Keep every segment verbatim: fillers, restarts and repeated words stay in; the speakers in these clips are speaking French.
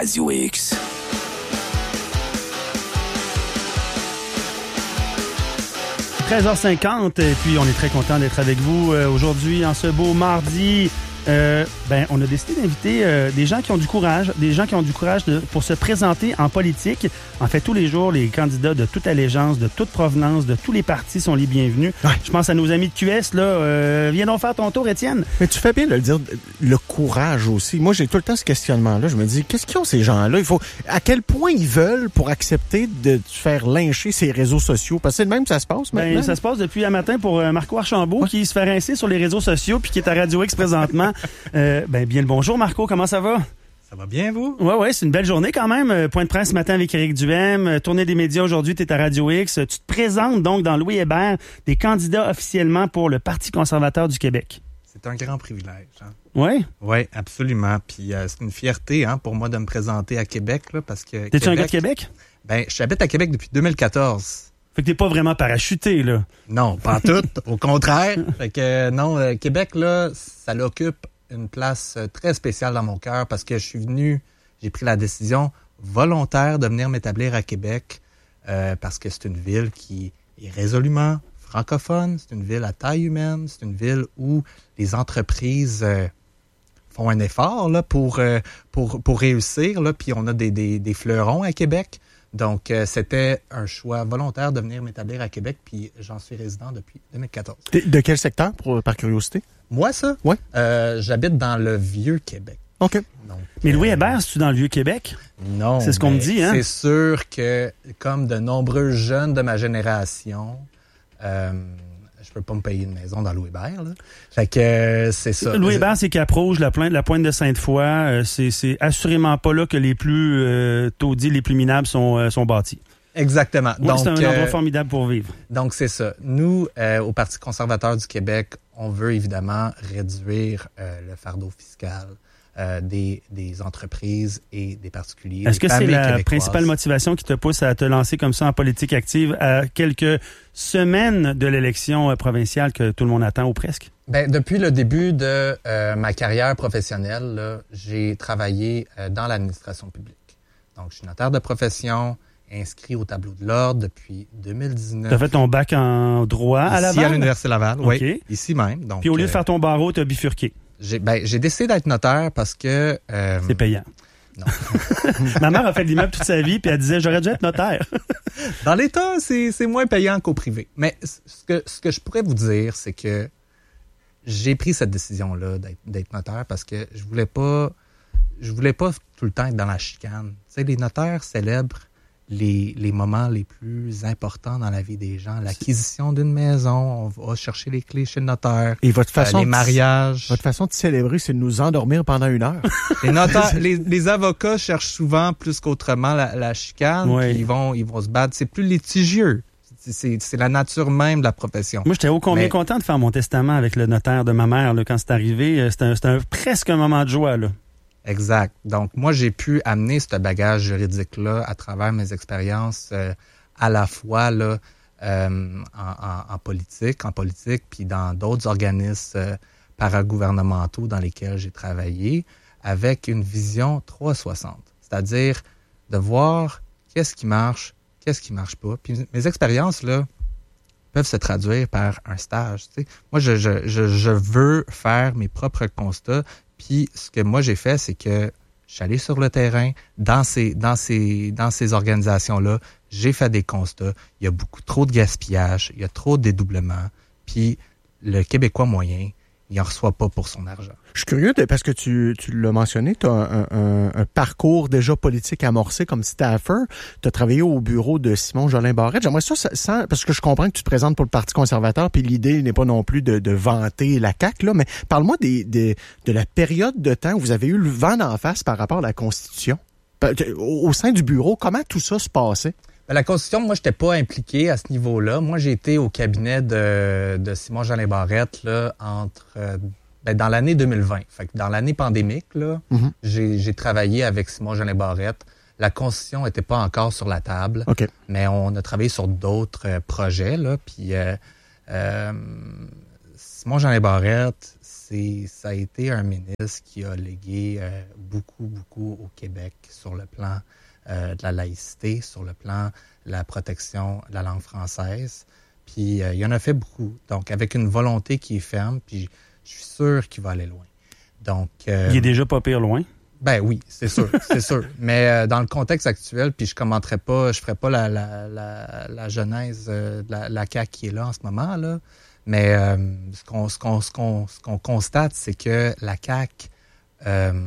Radio X. treize heures cinquante, et puis on est très content d'être avec vous euh, aujourd'hui en ce beau mardi. Euh, ben, on a décidé d'inviter euh, des gens qui ont du courage, des gens qui ont du courage de, pour se présenter en politique. En fait, tous les jours, les candidats de toute allégeance, de toute provenance, de tous les partis sont les bienvenus. Ouais. Je pense à nos amis de Q S, là. Euh, viens donc faire ton tour, Étienne. Mais tu fais bien de le dire, le courage aussi. Moi, j'ai tout le temps ce questionnement-là. Je me dis, qu'est-ce qu'ils ont ces gens-là? Il faut, à quel point ils veulent pour accepter de se faire lyncher ces réseaux sociaux? Parce que c'est le même que ça se passe maintenant. Ben, ça se passe depuis un matin pour euh, Marco Archambault, ouais. qui se fait rincer sur les réseaux sociaux puis qui est à Radio X présentement. Euh, ben bien le bonjour Marco, comment ça va? Ça va bien vous? Ouais ouais, c'est une belle journée quand même. Point de presse ce matin avec Éric Duhaime, tournée des médias aujourd'hui, tu es à Radio X. Tu te présentes donc dans Louis Hébert, des candidats officiellement pour le Parti conservateur du Québec. C'est un grand privilège. Hein? Oui? Oui, absolument. Puis euh, c'est une fierté hein, pour moi de me présenter à Québec là, parce que. T'es-tu un gars de Québec? Ben, j'habite à Québec depuis deux mille quatorze. Fait que t'es pas vraiment parachuté, là. Non, pas tout. Au contraire. Fait que euh, non, euh, Québec, là, ça l'occupe une place très spéciale dans mon cœur parce que je suis venu, j'ai pris la décision volontaire de venir m'établir à Québec euh, parce que c'est une ville qui est résolument francophone, c'est une ville à taille humaine, c'est une ville où les entreprises euh, font un effort là, pour, euh, pour, pour réussir, là, puis on a des, des, des fleurons à Québec. Donc, euh, c'était un choix volontaire de venir m'établir à Québec, puis j'en suis résident depuis deux mille quatorze. De, de quel secteur, pour, par curiosité? Moi, ça? Oui. Euh, j'habite dans le Vieux-Québec. OK. Donc, mais Louis euh, Hébert, c'est-tu dans le Vieux-Québec? Non. C'est ce qu'on me dit, hein? C'est sûr que, comme de nombreux jeunes de ma génération, euh, je peux pas me payer une maison dans Louis Hébert, là. Fait que euh, c'est ça. Louis Hébert, c'est Cap-Rouge, la pointe, la pointe de Sainte-Foy. Euh, c'est, c'est assurément pas là que les plus euh, taudis, les plus minables sont, euh, sont bâtis. Exactement. Oui, donc, c'est un endroit euh, formidable pour vivre. Donc, c'est ça. Nous, euh, au Parti conservateur du Québec, on veut évidemment réduire euh, le fardeau fiscal euh, des, des entreprises et des particuliers. Est-ce que c'est la québécoises. principale motivation qui te pousse à te lancer comme ça en politique active à quelques semaines de l'élection provinciale que tout le monde attend ou presque? Ben, depuis le début de euh, ma carrière professionnelle, là, j'ai travaillé euh, dans l'administration publique. Donc, je suis notaire de profession, inscrit au tableau de l'ordre depuis deux mille dix-neuf. Tu as fait ton bac en droit ici, à Laval? Ici, à l'Université Laval, oui. Okay. Ici même. Donc, puis au lieu de faire ton barreau, tu as bifurqué? J'ai, ben, j'ai décidé d'être notaire parce que... Euh, c'est payant. Non. Ma mère a fait de l'immeuble toute sa vie, puis elle disait, j'aurais dû être notaire. Dans l'État, c'est, c'est moins payant qu'au privé. Mais ce que, ce que je pourrais vous dire, c'est que j'ai pris cette décision-là d'être, d'être notaire parce que je voulais pas... Je voulais pas tout le temps être dans la chicane. Tu sais, les notaires célèbrent les, les moments les plus importants dans la vie des gens. L'acquisition d'une maison, on va chercher les clés chez le notaire. Et votre façon euh, les mariages. Votre façon de célébrer, c'est de nous endormir pendant une heure. Les notaires, les, les avocats cherchent souvent plus qu'autrement la, la chicane. Oui. Puis ils vont, ils vont se battre. C'est plus litigieux. C'est, c'est la nature même de la profession. Moi, j'étais ô combien Mais... content de faire mon testament avec le notaire de ma mère là, quand c'est arrivé. C'était, un, c'était un, presque un moment de joie, là. Exact. Donc, moi, j'ai pu amener ce bagage juridique-là à travers mes expériences euh, à la fois là, euh, en, en, en politique, en politique, puis dans d'autres organismes euh, paragouvernementaux dans lesquels j'ai travaillé, avec une vision trois cent soixante. C'est-à-dire de voir qu'est-ce qui marche, qu'est-ce qui marche pas. Puis mes expériences, là, peuvent se traduire par un stage. Tu sais. Moi, je, je, je, je veux faire mes propres constats. Puis ce que moi j'ai fait, c'est que je suis allé sur le terrain, dans ces, dans ces, dans ces organisations-là, j'ai fait des constats. Il y a beaucoup trop de gaspillage, il y a trop de dédoublement. Puis le Québécois moyen, il n'en reçoit pas pour son argent. Je suis curieux, de, parce que tu, tu l'as mentionné, tu as un, un, un parcours déjà politique amorcé comme staffer. Tu as travaillé au bureau de Simon Jolin Barrette. J'aimerais ça, sans, parce que je comprends que tu te présentes pour le Parti conservateur, puis l'idée n'est pas non plus de, de vanter la C A Q, là, mais parle-moi des, des, de la période de temps où vous avez eu le vent d'en face par rapport à la Constitution. Au, au sein du bureau, comment tout ça se passait? La Constitution, moi, je n'étais pas impliqué à ce niveau-là. Moi, j'ai été au cabinet de, de Simon Jolin Barrette là, entre, euh, ben, dans l'année deux mille vingt. Fait que dans l'année pandémique, là, mm-hmm. j'ai, j'ai travaillé avec Simon Jolin Barrette. La Constitution n'était pas encore sur la table, okay. mais on a travaillé sur d'autres euh, projets. Là, puis euh, euh, Simon Jolin Barrette, c'est c'est, ça a été un ministre qui a légué euh, beaucoup, beaucoup au Québec sur le plan euh, de la laïcité, sur le plan de la protection de la langue française. Puis euh, il en a fait beaucoup. Donc, avec une volonté qui est ferme, puis je suis sûr qu'il va aller loin. Donc, euh, il est déjà pas pire loin. Ben oui, c'est sûr, c'est sûr. Mais euh, dans le contexte actuel, puis je commenterai pas, je ferai pas la, la, la, la genèse euh, de la, la C A Q qui est là en ce moment, là. Mais euh, ce, qu'on, ce, qu'on, ce, qu'on, ce qu'on constate, c'est que la C A Q, euh,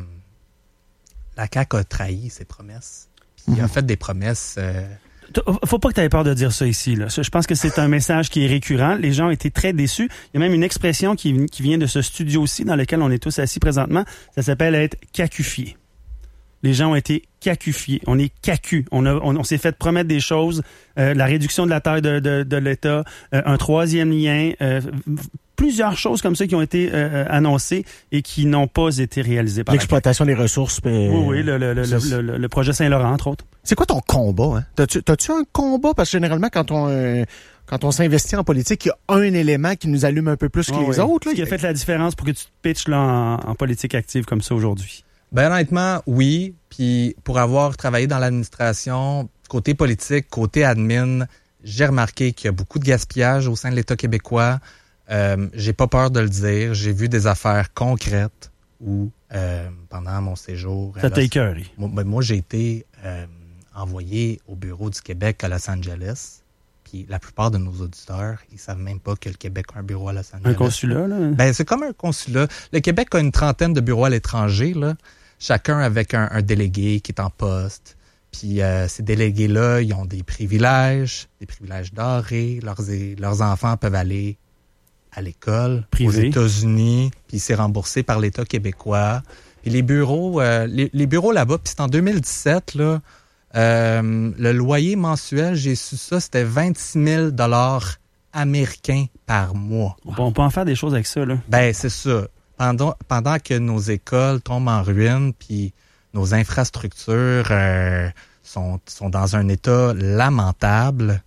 la C A Q a trahi ses promesses. Puis mmh. a fait des promesses... Euh, Faut pas que tu aies peur de dire ça ici. Là. Je pense que c'est un message qui est récurrent. Les gens ont été très déçus. Il y a même une expression qui, qui vient de ce studio-ci dans lequel on est tous assis présentement. Ça s'appelle être cacufié. Les gens ont été cacufiés. On est cacu. On, a, on, on s'est fait promettre des choses. Euh, la réduction de la taille de, de, de l'État, euh, un troisième lien, euh, plusieurs choses comme ça qui ont été euh, annoncées et qui n'ont pas été réalisées par l'exploitation des ressources. Euh... Oui, oui, le, le, le, le, le, le projet Saint-Laurent, entre autres. C'est quoi ton combat? Hein? T'as-tu, t'as-tu un combat? Parce que généralement, quand on euh, quand on s'investit en politique, il y a un élément qui nous allume un peu plus que oh, les oui. autres. Là. Ce qui a fait la différence pour que tu te pitches là, en, en politique active comme ça aujourd'hui? Ben honnêtement, oui. Puis pour avoir travaillé dans l'administration, côté politique, côté admin, j'ai remarqué qu'il y a beaucoup de gaspillage au sein de l'État québécois. Euh, j'ai pas peur de le dire. J'ai vu des affaires concrètes où, euh, pendant mon séjour... Ça t'a écœuré? Moi, ben, moi, j'ai été euh, envoyé au bureau du Québec à Los Angeles. Puis la plupart de nos auditeurs, ils savent même pas que le Québec a un bureau à Los Angeles. Un consulat, là? Ben, c'est comme un consulat. Le Québec a une trentaine de bureaux à l'étranger, là. Chacun avec un, un délégué qui est en poste. Puis euh, ces délégués-là, ils ont des privilèges, des privilèges dorés. Leurs, leurs enfants peuvent aller à l'école, privé, aux États-Unis, puis c'est remboursé par l'État québécois. Puis les bureaux, euh, les, les bureaux là-bas, puis c'est en deux mille dix-sept, là, euh, le loyer mensuel, j'ai su ça, c'était vingt-six mille dollars américains par mois. Wow. On peut en faire des choses avec ça, là. Ben, c'est ça. Pendant, pendant que nos écoles tombent en ruine, puis nos infrastructures euh, sont, sont dans un état lamentable,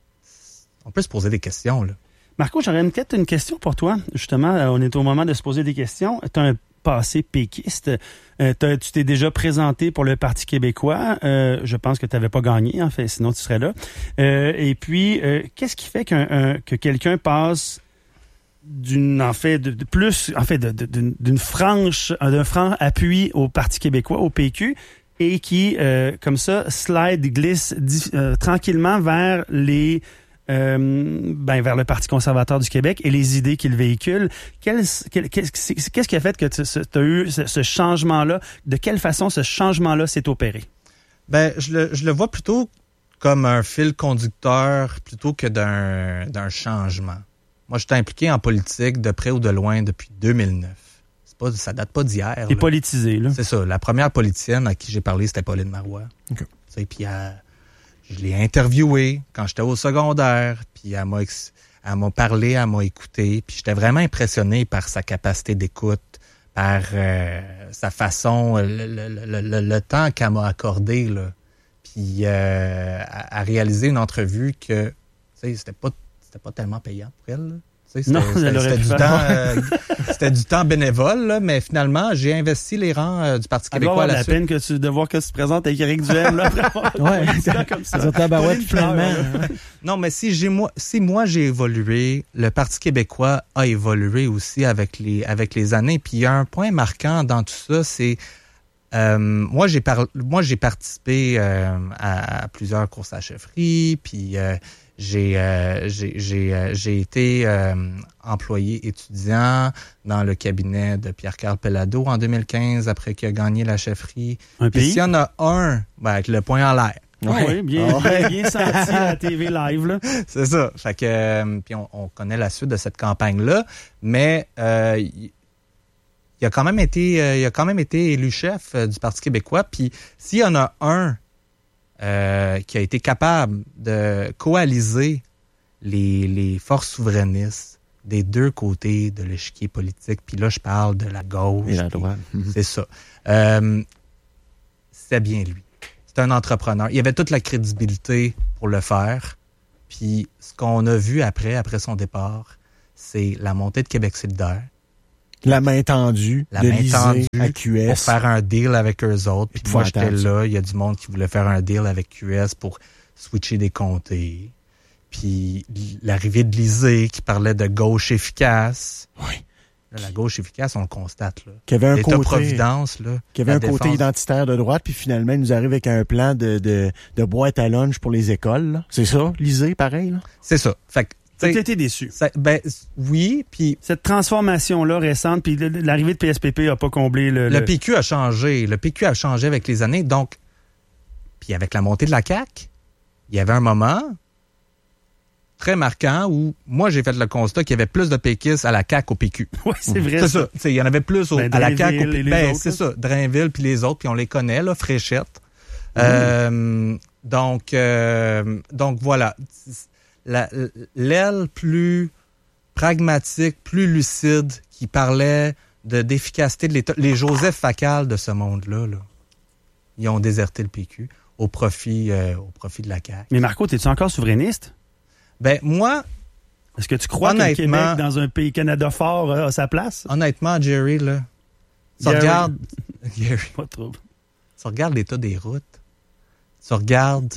on peut se poser des questions, là. Marco, j'aurais peut-être une question pour toi. Justement, on est au moment de se poser des questions. Tu as un passé péquiste. Euh, tu t'es déjà présenté pour le Parti québécois. Euh, je pense que tu n'avais pas gagné, en fait, sinon tu serais là. Euh, et puis, euh, qu'est-ce qui fait qu'un, un, que quelqu'un passe d'une, en fait, de, de plus, en fait, de, de, d'une, d'une franche, d'un franc appui au Parti québécois, au P Q, et qui, euh, comme ça, slide, glisse euh, tranquillement vers les Euh, ben, vers le Parti conservateur du Québec et les idées qu'il véhicule. Quel, quel, qu'est-ce, qu'est-ce qui a fait que tu as eu ce, ce changement-là? De quelle façon ce changement-là s'est opéré? Ben, je le, je le vois plutôt comme un fil conducteur plutôt que d'un, d'un changement. Moi, je suis impliqué en politique de près ou de loin depuis deux mille neuf. C'est pas, ça date pas d'hier. T'es politisé, là. C'est ça. La première politicienne à qui j'ai parlé, c'était Pauline Marois. Okay. Et puis, elle, je l'ai interviewée quand j'étais au secondaire, puis elle m'a, ex- elle m'a parlé, elle m'a écouté, puis j'étais vraiment impressionné par sa capacité d'écoute, par euh, sa façon, le, le, le, le, le temps qu'elle m'a accordé, là, puis euh, à, à réaliser une entrevue que, tu sais, c'était pas, c'était pas tellement payant pour elle, là. C'était, non, c'était, c'était, du temps, euh, c'était c'était du temps bénévole, là, mais finalement, j'ai investi les rangs euh, du Parti québécois à la, la suite. peine que tu, de voir que tu te présentes avec Éric Duhem. Là, ouais, c'est comme ça. Tabarouette, finalement. Non, mais si, j'ai, moi, si moi j'ai évolué, le Parti québécois a évolué aussi avec les, avec les années. Puis il y a un point marquant dans tout ça, c'est... Euh, moi, j'ai par, moi, j'ai participé euh, à, à plusieurs courses à chefferie, puis... Euh, J'ai, euh, j'ai, j'ai, euh, j'ai été euh, employé étudiant dans le cabinet de Pierre-Carl Pellado en deux mille quinze, après qu'il a gagné la chefferie. Un pays? S'il y en a un, ben, avec le point en l'air. Ouais. Oui, bien, oh. bien, bien senti à la T V live. Là. C'est ça. Fait que, euh, puis on, on connaît la suite de cette campagne-là, mais euh, il, il a quand même été, euh, il a quand même été élu chef euh, du Parti québécois. Puis s'il y en a un Euh, qui a été capable de coaliser les, les forces souverainistes des deux côtés de l'échiquier politique. Puis là, je parle de la gauche. Et la droite. C'est ça. Euh, c'est bien lui. C'est un entrepreneur. Il avait toute la crédibilité pour le faire. Puis ce qu'on a vu après, après son départ, c'est la montée de Québec solidaire. La main tendue La de main Lisée tendue à Q S. pour faire un deal avec eux autres. Puis moi, j'étais Épouvantable, ça. là. Il y a du monde qui voulait faire un deal avec Q S pour switcher des comtés. Puis l'arrivée de Lisée qui parlait de gauche efficace. Oui. Là, la gauche efficace, on le constate. Là. Qui avait un L'État côté, providence, là, qui avait la un côté défense. identitaire de droite, puis finalement, il nous arrive avec un plan de, de, de boîte à lunch pour les écoles. Là. C'est ça, Lisée, pareil? Là? C'est ça. Fait que, Tu tu as été déçu. sais, ben oui, puis Cette transformation-là récente, puis l'arrivée de P S P P n'a pas comblé le... le le- P Q a changé. Le P Q a changé avec les années. Donc, puis avec la montée de la C A Q, il y avait un moment très marquant où moi, j'ai fait le constat qu'il y avait plus de péquistes à la C A Q qu'au P Q. Oui, c'est vrai. C'est ça. Tu sais, il y en avait plus au- Ben, à la C A Q qu'au Drainville et P Q. les Ben, autres, c'est là. ça. Drainville puis les autres, puis on les connaît, là, Fréchette. Mmh. Euh, donc, euh, donc voilà. La- L'aile plus pragmatique, plus lucide, qui parlait de d'efficacité de l'État. Les Joseph Facal de ce monde-là, là, ils ont déserté le P Q au profit, euh, au profit de la C A Q. Mais Marco, es-tu encore souverainiste? Ben moi, Est-ce que tu crois que le Honnêtement- Québec, dans un pays Canada fort, euh, a sa place? honnêtement, Jerry, là, tu Gary. regardes, Gary, Pas trop. tu regardes l'état des routes, tu regardes,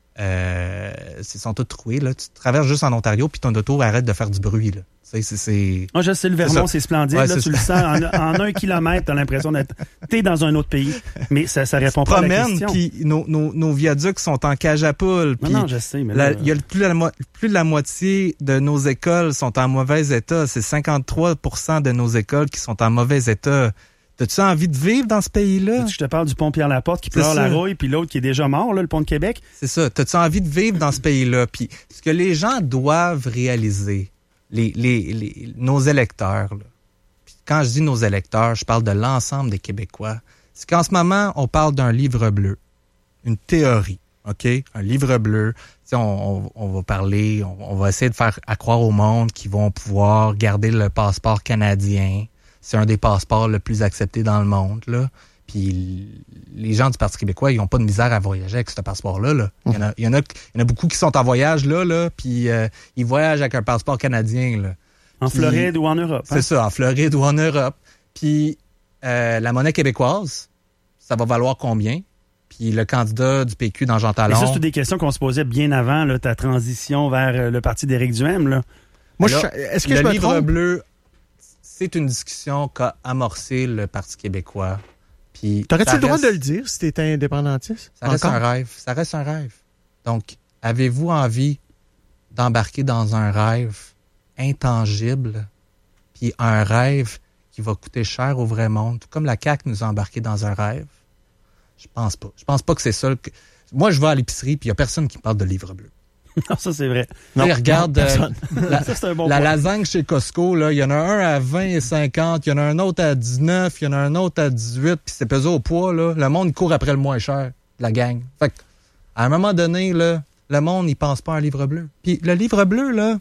euh, ils sont tous troués, là, tu traverses juste en Ontario, puis ton auto arrête de faire du bruit, là. C'est, c'est, c'est... Moi, je sais, le Vermont, ça. c'est splendide. Ouais, là, c'est tu le sens. En, en un kilomètre, t'as l'impression d'être... T'es dans un autre pays. Mais ça, ça répond pas à la promènes, question. puis nos, nos, nos viaducs sont en cage à poules, Non, puis non, je sais, mais la- là, il y a le- plus, de la, mo- plus de la moitié de nos écoles sont en mauvais état. C'est cinquante-trois pour cent de nos écoles qui sont en mauvais état. T'as-tu envie de vivre dans ce pays-là? je te parle du pont Pierre-Laporte qui C'est pleure la ça. rouille, puis l'autre qui est déjà mort, là, le pont de Québec. C'est ça. T'as-tu envie de vivre dans ce pays-là? Puis ce que les gens doivent réaliser, les, les, les, nos électeurs, là. Puis quand je dis nos électeurs, je parle de l'ensemble des Québécois. C'est qu'en ce moment, on parle d'un livre bleu, une théorie, OK? Un livre bleu. Tu sais, on, on, on va parler, on, on va essayer de faire à croire au monde qu'ils vont pouvoir garder le passeport canadien. C'est un des passeports le plus acceptés dans le monde, là. Puis les gens du Parti québécois, ils n'ont pas de misère à voyager avec ce passeport-là. Là. Il, y en a, il, y en a, il y en a beaucoup qui sont en voyage là, là puis euh, ils voyagent avec un passeport canadien. Là. En Puis- Floride ou en Europe. hein? C'est ça, en Floride ou en Europe. Puis euh, la monnaie québécoise, ça va valoir combien? Puis le candidat du P Q dans Jean Et Talon... ça, c'est des questions qu'on se posait bien avant là, ta transition vers euh, le parti d'Éric Duhaime. Là. Moi, Là, je- est-ce que le je me livre trompe? bleu, c'est une discussion qu'a amorcé le Parti québécois. Puis T'aurais-tu ça le droit reste- de le dire si t'étais indépendantiste? Ça reste Encore? un rêve. Ça reste un rêve. Donc, avez-vous envie d'embarquer dans un rêve intangible, puis un rêve qui va coûter cher au vrai monde, tout comme la C A Q nous a embarqué dans un rêve? Je pense pas. Je pense pas que c'est ça. Que... Moi, je vais à l'épicerie, puis il y a personne qui me parle de livre bleu. Non, ça, c'est vrai. Non, Tu sais, regarde non, euh, personne. la, Ça, c'est un bon la point. lasagne chez Costco, là, il y en a un à vingt et cinquante, il y en a un autre à dix-neuf, il y en a un autre à dix-huit, puis c'est pesé au poids, là. Le monde court après le moins cher, la gang. Fait que, à un moment donné, là, le monde, il pense pas à un livre bleu. Puis le livre bleu, là,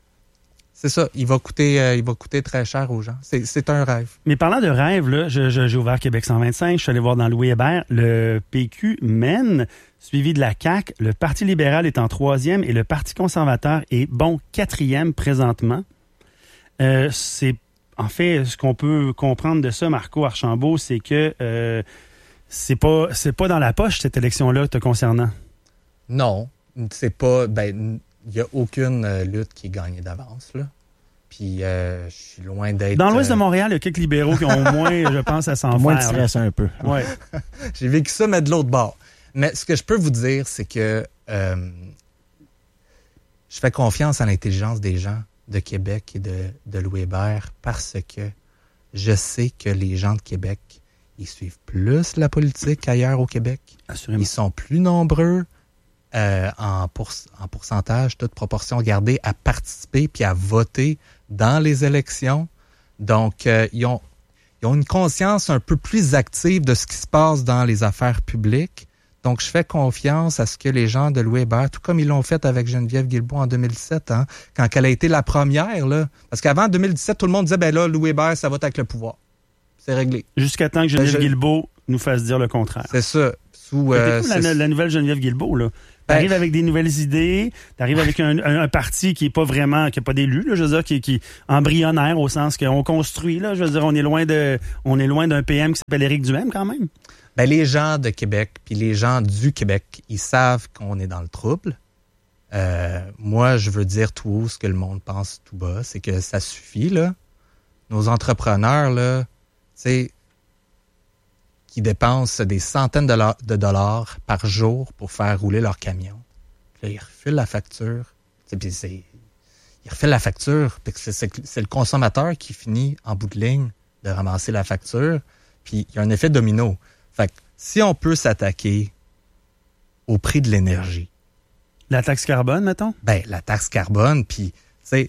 c'est ça, il va coûter, euh, il va coûter très cher aux gens. C'est, c'est un rêve. Mais parlant de rêve, là, je, je- j'ai ouvert Québec cent vingt-cinq, je suis allé voir dans Louis Hébert, le P Q mène, suivi de la C A Q. Le Parti libéral est en troisième et le Parti conservateur est, bon, quatrième présentement. Euh, c'est, en fait, ce qu'on peut comprendre de ça, Marco Archambault, c'est que euh, c'est pas, c'est pas dans la poche, cette élection-là, te concernant. Non, c'est pas, ben, il y a aucune euh, lutte qui est gagnée d'avance, là. Puis euh, je suis loin d'être... Dans l'ouest euh, de Montréal, il y a quelques libéraux qui ont au moins, je pense, à s'en Moins de faire. là. stress un peu. Ouais. J'ai vécu ça, mais de l'autre bord. Mais ce que je peux vous dire, c'est que euh, je fais confiance à l'intelligence des gens de Québec et de, de Louis Hébert parce que je sais que les gens de Québec, ils suivent plus la politique qu'ailleurs au Québec. Assurément. Ils sont plus nombreux euh, en, pour, en pourcentage, toute proportion gardée, à participer puis à voter dans les élections. Donc, euh, ils ont Ils ont une conscience un peu plus active de ce qui se passe dans les affaires publiques. Donc, je fais confiance à ce que les gens de Louis Hébert, tout comme ils l'ont fait avec Geneviève Guilbeault en deux mille dix-sept, hein, quand elle a été la première, là. Parce qu'avant deux mille dix-sept, tout le monde disait, ben là, Louis Hébert, ça vote avec le pouvoir. C'est réglé. Jusqu'à temps que Geneviève Ben, je- Guilbeault nous fasse dire le contraire. C'est ça. Sous, C'était euh, cool, la, c'est- la nouvelle Geneviève Guilbeault, là. Ben, T'arrives ben, avec des nouvelles idées, t'arrives ouais. avec un, un, un parti qui est pas vraiment, qui n'a pas d'élu, là, je veux dire, qui, qui est embryonnaire au sens qu'on construit, là, je veux dire, on est loin de, on est loin d'un P M qui s'appelle Éric Duhem quand même. Ben, les gens de Québec, puis les gens du Québec, ils savent qu'on est dans le trouble. Euh, moi, je veux dire tout haut ce que le monde pense tout bas, c'est que ça suffit, là. Nos entrepreneurs, là, tu sais, qui dépensent des centaines de, la- de dollars par jour pour faire rouler leur camion. Puis là, ils refilent la facture. Puis c'est, ils refilent la facture, puis c'est, c'est, c'est le consommateur qui finit, en bout de ligne, de ramasser la facture. Puis il y a un effet domino. Fait que si on peut s'attaquer au prix de l'énergie. La taxe carbone, mettons? Ben, la taxe carbone, puis, tu sais,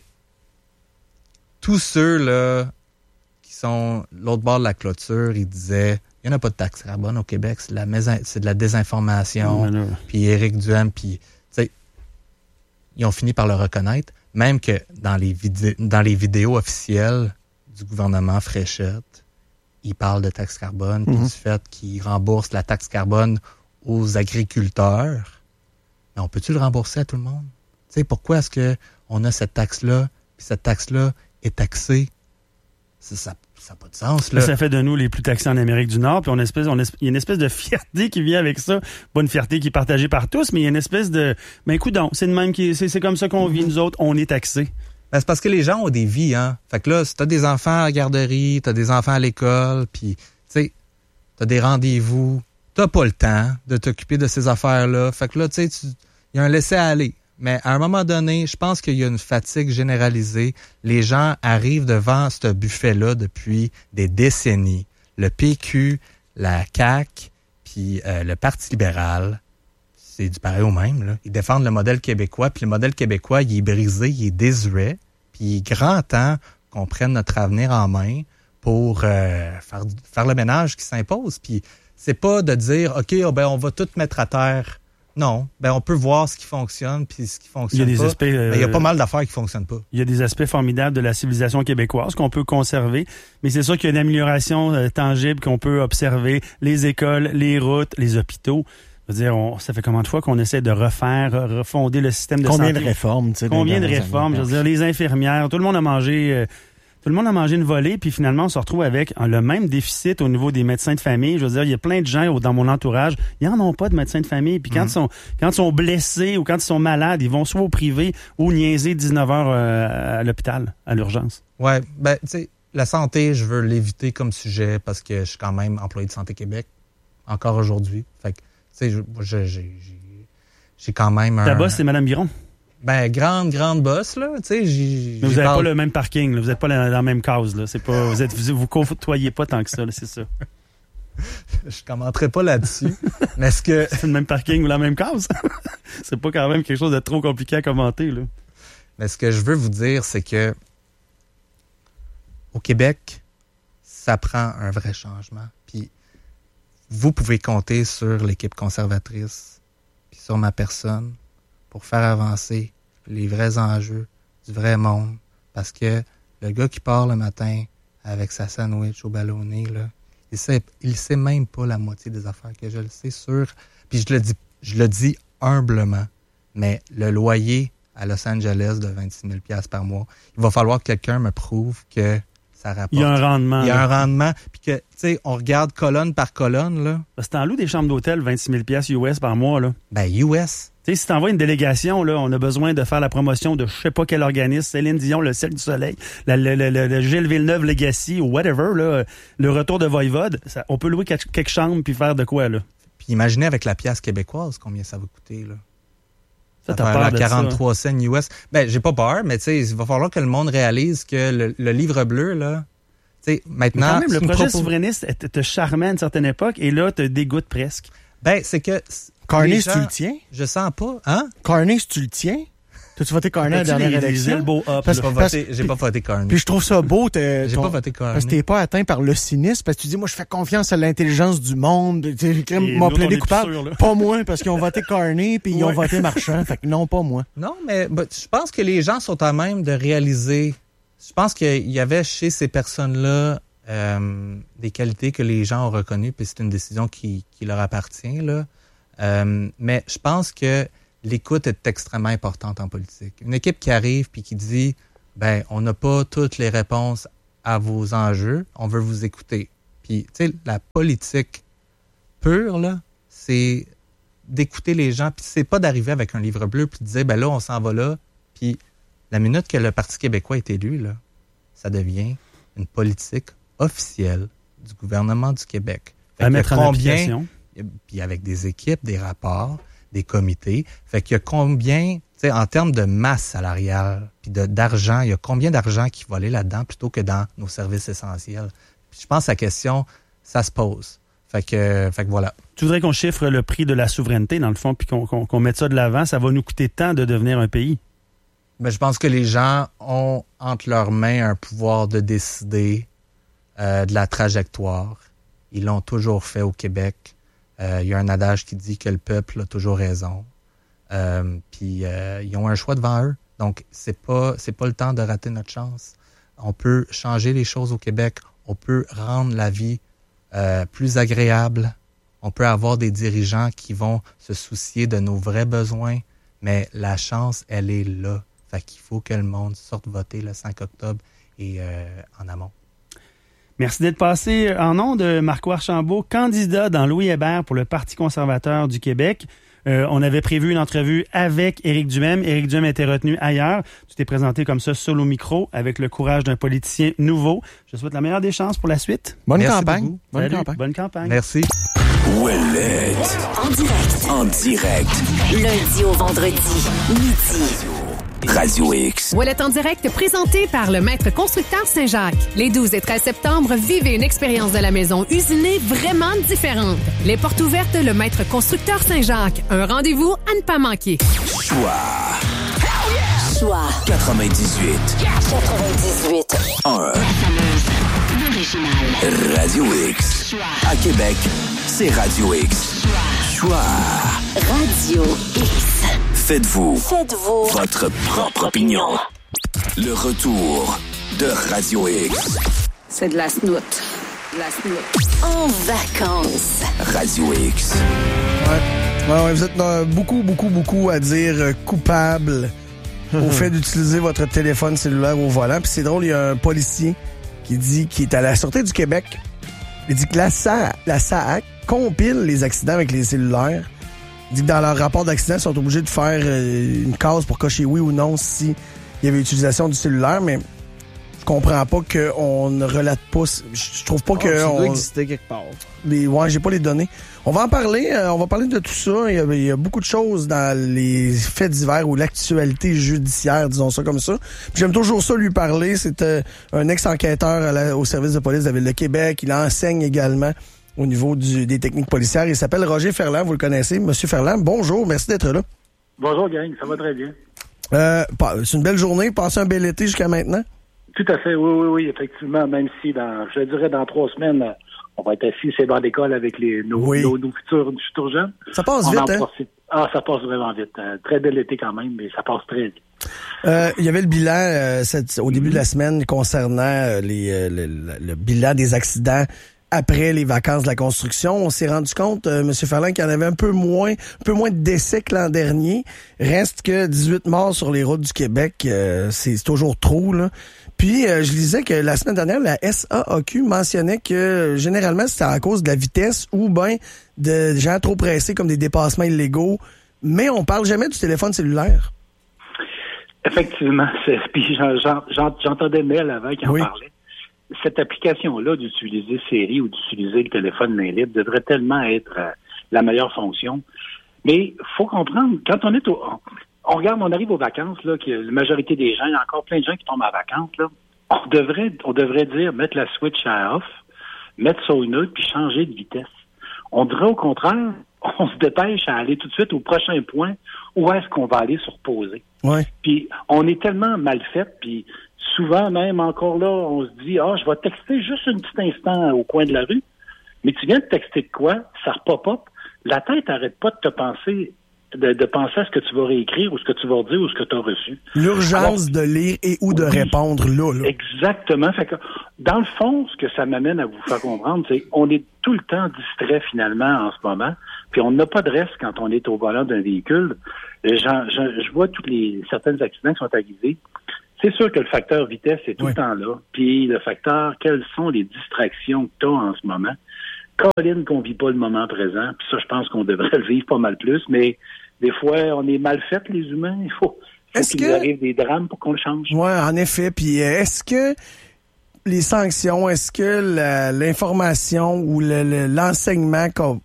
tous ceux, là, qui sont l'autre bord de la clôture, ils disaient, il n'y en a pas de taxe carbone au Québec, c'est de la, mésin- c'est de la désinformation. Mmh, puis Éric Duhem, puis, tu sais, ils ont fini par le reconnaître, même que dans les, vidé- dans les vidéos officielles du gouvernement Fréchette, ils parlent de taxe carbone, puis mmh. du fait qu'ils remboursent la taxe carbone aux agriculteurs. Mais on peut-tu le rembourser à tout le monde? Tu sais, pourquoi est-ce que on a cette taxe-là, puis cette taxe-là est taxée? Ça, ça, ça n'a pas de sens, là. Ça fait de nous les plus taxés en Amérique du Nord, puis on espèce, on espèce, il y a une espèce de fierté qui vient avec ça. Pas une fierté qui est partagée par tous, mais il y a une espèce de... Ben, écoute donc, c'est de même qui, c'est, c'est comme ça qu'on vit, nous autres, on est taxés. Ben, c'est parce que les gens ont des vies, hein. Fait que là, si t'as des enfants à la garderie, t'as des enfants à l'école, puis, tu sais, t'as des rendez-vous, t'as pas le temps de t'occuper de ces affaires-là. Fait que là, tu sais, il y a un laisser-aller. Mais à un moment donné, je pense qu'il y a une fatigue généralisée. Les gens arrivent devant ce buffet-là depuis des décennies. Le P Q, la C A Q, puis euh, le Parti libéral, c'est du pareil au même, là. Ils défendent le modèle québécois, puis le modèle québécois, il est brisé, il est désuet, puis il est grand temps qu'on prenne notre avenir en main pour euh, faire, faire le ménage qui s'impose. Puis c'est pas de dire, OK, oh, ben on va tout mettre à terre. Non, ben on peut voir ce qui fonctionne puis ce qui fonctionne il y a des pas. Aspects, euh, ben, il y a pas mal d'affaires qui fonctionnent pas. Il y a des aspects formidables de la civilisation québécoise qu'on peut conserver, mais c'est sûr qu'il y a une amélioration euh, tangible qu'on peut observer. Les écoles, les routes, les hôpitaux. Je veux dire, on, ça fait combien de fois qu'on essaie de refaire, refonder le système de Combien santé? de réformes, tu sais? Combien de réformes? Je veux dire, les infirmières, tout le monde a mangé... Euh, Tout le monde a mangé une volée, puis finalement, on se retrouve avec le même déficit au niveau des médecins de famille. Je veux dire, il y a plein de gens dans mon entourage, ils n'en ont pas de médecins de famille. Puis quand, mmh. ils sont, quand ils sont blessés ou quand ils sont malades, ils vont soit au privé ou niaiser dix-neuf heures euh, à l'hôpital, à l'urgence. Ouais, ben, tu sais, la santé, je veux l'éviter comme sujet parce que je suis quand même employé de Santé Québec, encore aujourd'hui. Fait que, tu sais, j'ai, j'ai, j'ai quand même un... Ta boss, c'est Mme Biron? Ben, grande, grande bosse, là, tu sais, j'ai... Mais vous n'avez parle... pas le même parking, là. Vous n'êtes pas dans la même case, là. C'est pas, vous êtes, vous, vous côtoyez pas tant que ça, là, c'est ça. Je commenterai pas là-dessus, mais est-ce que... C'est le même parking ou la même case? C'est pas quand même quelque chose de trop compliqué à commenter, là. Mais ce que je veux vous dire, c'est que au Québec, ça prend un vrai changement. Puis vous pouvez compter sur l'équipe conservatrice, puis sur ma personne, pour faire avancer les vrais enjeux du vrai monde. Parce que le gars qui part le matin avec sa sandwich au ballonné, là, il sait, il sait même pas la moitié des affaires que je le sais sur. Puis je le dis, je le dis humblement, mais le loyer à Los Angeles de vingt-six mille dollars par mois, il va falloir que quelqu'un me prouve que ça rapporte. Il y a un rendement. Il y a là. un rendement. Puis que, tu sais, on regarde colonne par colonne, là. Parce que t'en loues des chambres d'hôtel, vingt-six mille dollars U S par mois, là. Ben, U S. Tu sais, si t'envoies une délégation, là, on a besoin de faire la promotion de je sais pas quel organisme, Céline Dion, le Ciel du Soleil, la, le, le, le, le Gilles Villeneuve Legacy ou whatever, là, le retour de Voivode, ça, on peut louer quelques, quelques chambres puis faire de quoi, là. Puis imaginez avec la pièce québécoise combien ça va coûter, là. Ça, t'as peur de quarante-trois ça. cents U S. Ben, j'ai pas peur, mais tu sais, il va falloir que le monde réalise que le, le livre bleu, là, tu sais, maintenant... Mais quand même, le projet propos... souverainiste te, te charmait à une certaine époque et là, te dégoûte presque. Ben, c'est que... Carney, si tu le tiens? Je sens pas, hein? Carney, si tu le tiens? T'as-tu voté Carney à la dernière les, élection? Les beau up, parce, parce, voté, j'ai pas voté Carney. Puis je trouve ça beau. J'ai ton, pas voté Carney. Parce que t'es pas atteint par le cynisme. Parce que tu dis, moi, je fais confiance à l'intelligence du monde. Ils m'ont plaidé coupable. Sûr, pas moi, parce qu'ils ont voté Carney puis ils ouais. ont voté Marchand. Fait que non, pas moi. Non, mais bah, je pense que les gens sont à même de réaliser. Je pense qu'il y avait chez ces personnes-là euh, des qualités que les gens ont reconnues, puis c'est une décision qui, qui leur appartient, là. Euh, mais je pense que l'écoute est extrêmement importante en politique. Une équipe qui arrive puis qui dit, ben, on n'a pas toutes les réponses à vos enjeux, on veut vous écouter. Puis, tu sais, la politique pure, là, c'est d'écouter les gens, puis c'est pas d'arriver avec un livre bleu puis de dire, ben là, on s'en va là, puis la minute que le Parti québécois est élu, là, ça devient une politique officielle du gouvernement du Québec. Fait à mettre en application. Puis avec des équipes, des rapports, des comités. Fait qu'il y a combien, tu sais, en termes de masse salariale, puis de, d'argent, il y a combien d'argent qui va aller là-dedans plutôt que dans nos services essentiels? Puis je pense que la question, ça se pose. Fait que, fait que voilà. Tu voudrais qu'on chiffre le prix de la souveraineté, dans le fond, puis qu'on, qu'on, qu'on mette ça de l'avant. Ça va nous coûter tant de devenir un pays? Ben, je pense que les gens ont entre leurs mains un pouvoir de décider euh, de la trajectoire. Ils l'ont toujours fait au Québec. Euh, il y a un adage qui dit que le peuple a toujours raison. Euh, puis euh, ils ont un choix devant eux. Donc, c'est pas, c'est pas le temps de rater notre chance. On peut changer les choses au Québec. On peut rendre la vie euh, plus agréable. On peut avoir des dirigeants qui vont se soucier de nos vrais besoins. Mais la chance, elle est là. Fait qu'il faut que le monde sorte voter le cinq octobre et euh, en amont. Merci d'être passé en nom de Marco Archambault, candidat dans Louis Hébert pour le Parti conservateur du Québec. Euh, on avait prévu une entrevue avec Éric Duhaime. Éric Duhaime était retenu ailleurs. Tu t'es présenté comme ça, seul au micro, avec le courage d'un politicien nouveau. Je te souhaite la meilleure des chances pour la suite. Bonne Merci campagne. beaucoup. Bonne Salut. campagne. Bonne campagne. Merci. Ouellette. En direct. En direct. Lundi au vendredi, midi. Radio X. Ouellette en direct, présenté par le Maître Constructeur Saint-Jacques. Les douze et treize septembre, vivez une expérience de la maison usinée vraiment différente. Les portes ouvertes, le Maître Constructeur Saint-Jacques. Un rendez-vous à ne pas manquer. Choix. Choix quatre-vingt-dix-huit. quatre-vingt-dix-huit. un. L'original. Radio X. À Québec, c'est Radio X. Choix. Radio X. Faites-vous Faites-vous votre propre opinion. Le retour de Radio X. C'est de la snoute. De la snoute. En vacances. Radio X. Ouais. Ouais, ouais, vous êtes euh, beaucoup, beaucoup, beaucoup à dire euh, coupable au fait d'utiliser votre téléphone cellulaire au volant. Puis c'est drôle, il y a un policier qui dit qu'il est à la Sûreté du Québec. Il dit que la S A, la S A C compile les accidents avec les cellulaires. Il dit que dans leur rapport d'accident, ils sont obligés de faire euh, une case pour cocher oui ou non si il y avait utilisation du cellulaire, mais je comprends pas qu'on ne relate pas. Je trouve pas Oh, que. ça on, doit exister quelque part. Les, ouais, j'ai pas les données. On va en parler. Euh, on va parler de tout ça. Il y, a, il y a beaucoup de choses dans les faits divers ou l'actualité judiciaire, disons ça comme ça. Puis j'aime toujours ça lui parler. C'est euh, un ex-enquêteur à la, au service de police de la Ville de Québec. Il enseigne également au niveau du, des techniques policières. Il s'appelle Roger Ferland. Vous le connaissez, Monsieur Ferland. Bonjour. Merci d'être là. Bonjour, gang. Ça va très bien. Euh, c'est une belle journée. Passez un bel été jusqu'à maintenant. Tout à fait. Oui, oui, oui. Effectivement, même si dans, je dirais dans trois semaines, on va être assis sur les bancs d'école avec les, nos, Oui. nos, nos futurs, futurs jeunes. Ça passe On vite, en hein? profite. Ah, ça passe vraiment vite. Euh, très bel été quand même, mais ça passe très vite. Euh, il y avait le bilan euh, cette, au début de la semaine concernant euh, les, euh, le, le, le bilan des accidents après les vacances de la construction. On s'est rendu compte, euh, M. Ferland, qu'il y en avait un peu moins, un peu moins de décès que l'an dernier. Reste que dix-huit morts sur les routes du Québec, euh, c'est, c'est toujours trop, là. Puis, euh, je lisais que la semaine dernière, la S A A Q mentionnait que euh, généralement, c'était à cause de la vitesse ou ben de gens trop pressés comme des dépassements illégaux. Mais on parle jamais du téléphone cellulaire. Effectivement. C'est, puis j'en, j'en, j'entendais Mel avant qui en Oui. parlait. Cette application-là d'utiliser Siri ou d'utiliser le téléphone main libre devrait tellement être euh, la meilleure fonction. Mais faut comprendre, quand on est au... On, on regarde, on arrive aux vacances, là, que la majorité des gens, il y a encore plein de gens qui tombent en vacances, là. On devrait, on devrait dire, mettre la switch à off, mettre ça au neutre, puis changer de vitesse. On dirait au contraire, on se dépêche à aller tout de suite au prochain point où est-ce qu'on va aller se reposer. Ouais. Puis on est tellement mal fait, puis souvent même encore là, on se dit, ah, je vais texter juste un petit instant au coin de la rue, mais tu viens de texter de quoi? Ça repop up. La tête arrête pas de te penser, de, de penser à ce que tu vas réécrire ou ce que tu vas dire ou ce que tu as reçu. L'urgence Alors, de lire et ou de oui, répondre là, là. Exactement. Fait que, dans le fond, ce que ça m'amène à vous faire comprendre, c'est qu'on est tout le temps distrait finalement en ce moment, puis on n'a pas de reste quand on est au volant d'un véhicule. J'en, j'en, je vois tous les certains accidents qui sont avisés. C'est sûr que le facteur vitesse est tout oui. le temps là. Puis le facteur, quelles sont les distractions que tu as en ce moment? Colline qu'on vit pas le moment présent. Puis ça, je pense qu'on devrait le vivre pas mal plus. Mais des fois, on est mal fait, les humains. Il faut, faut est-ce qu'il que... nous arrive des drames pour qu'on le change. Oui, en effet. Puis est-ce que les sanctions, est-ce que la, l'information ou le, le, l'enseignement qu'on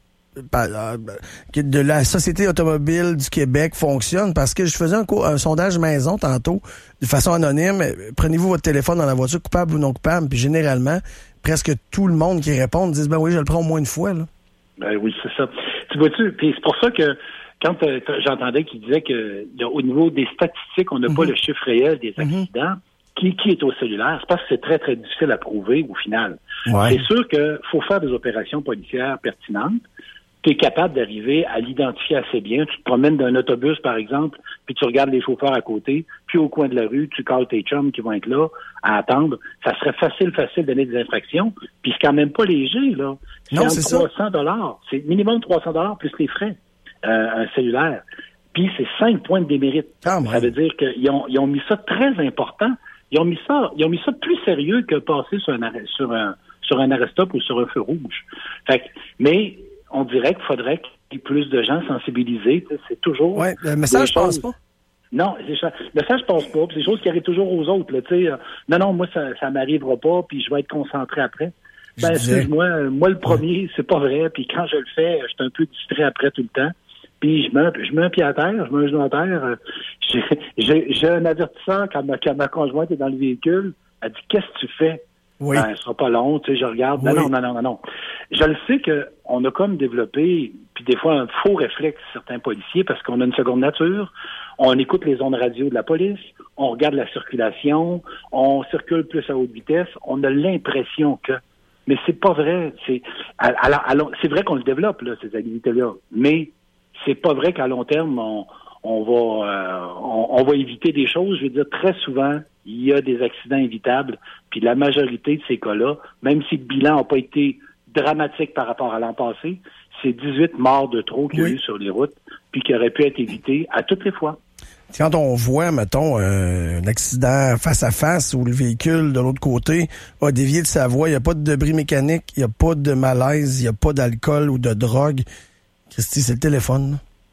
de la Société automobile du Québec fonctionne? Parce que je faisais un, co- un sondage maison tantôt, de façon anonyme. Prenez-vous votre téléphone dans la voiture, coupable ou non coupable? Puis généralement, presque tout le monde qui répond dit « Ben oui, je le prends au moins une fois. » là. Ben oui, c'est ça. Tu vois-tu? Puis c'est pour ça que quand euh, j'entendais qu'il disait que au niveau des statistiques, on n'a mm-hmm. pas le chiffre réel des accidents. Mm-hmm. Qui, qui est au cellulaire? C'est parce que c'est très, très difficile à prouver au final. Ouais. C'est sûr qu'il faut faire des opérations policières pertinentes. Tu es capable d'arriver à l'identifier assez bien. Tu te promènes d'un autobus, par exemple, puis tu regardes les chauffeurs à côté, puis au coin de la rue, tu calls tes chums qui vont être là à attendre. Ça serait facile, facile de donner des infractions, puis c'est quand même pas léger, là. C'est non, c'est trois cents dollars. C'est minimum trois cents dollars plus les frais, euh, un cellulaire. Puis c'est cinq points de démérite. Ah, ça veut dire qu'ils ont, ils ont mis ça très important. Ils ont mis ça, ils ont mis ça plus sérieux que passer sur un arrêt, sur un, sur un arrêt-stop ou sur un feu rouge. Fait que, mais, on dirait qu'il faudrait qu'il y ait plus de gens sensibilisés. C'est toujours... Oui, le message ne passe pas. Non, c'est ça. Le message passe pas. C'est des choses qui arrivent toujours aux autres. Là, euh, non, non, moi, ça ça m'arrivera pas, puis je vais être concentré après. Ben, excuse-moi, moi, le premier, ouais. c'est pas vrai. Puis quand je le fais, je suis un peu distrait après tout le temps. Puis je mets, je mets un pied à terre, je mets un genou à terre. J'ai, j'ai, j'ai un avertisseur quand ma, quand ma conjointe est dans le véhicule. Elle dit « Qu'est-ce que tu fais? » Oui. Ben, ce sera pas long, tu sais, je regarde. Oui. Non, non, non, non, non. Je le sais qu'on a comme développé, puis des fois, un faux réflexe, certains policiers, parce qu'on a une seconde nature. On écoute les ondes radio de la police, on regarde la circulation, on circule plus à haute vitesse, on a l'impression que... Mais c'est pas vrai. C'est, à, à, à, c'est vrai qu'on le développe, là, ces habilités-là. Mais c'est pas vrai qu'à long terme, on, on va euh, on, on va éviter des choses. Je veux dire, très souvent, il y a des accidents évitables. Puis la majorité de ces cas-là, même si le bilan n'a pas été dramatique par rapport à l'an passé, c'est dix-huit morts de trop qu'il y a oui. eu sur les routes, puis qui auraient pu être évités à toutes les fois. Quand on voit, mettons, euh, un accident face à face où le véhicule de l'autre côté a dévié de sa voie, il n'y a pas de débris mécanique, il n'y a pas de malaise, il n'y a pas d'alcool ou de drogue. Christy, c'est le téléphone, là.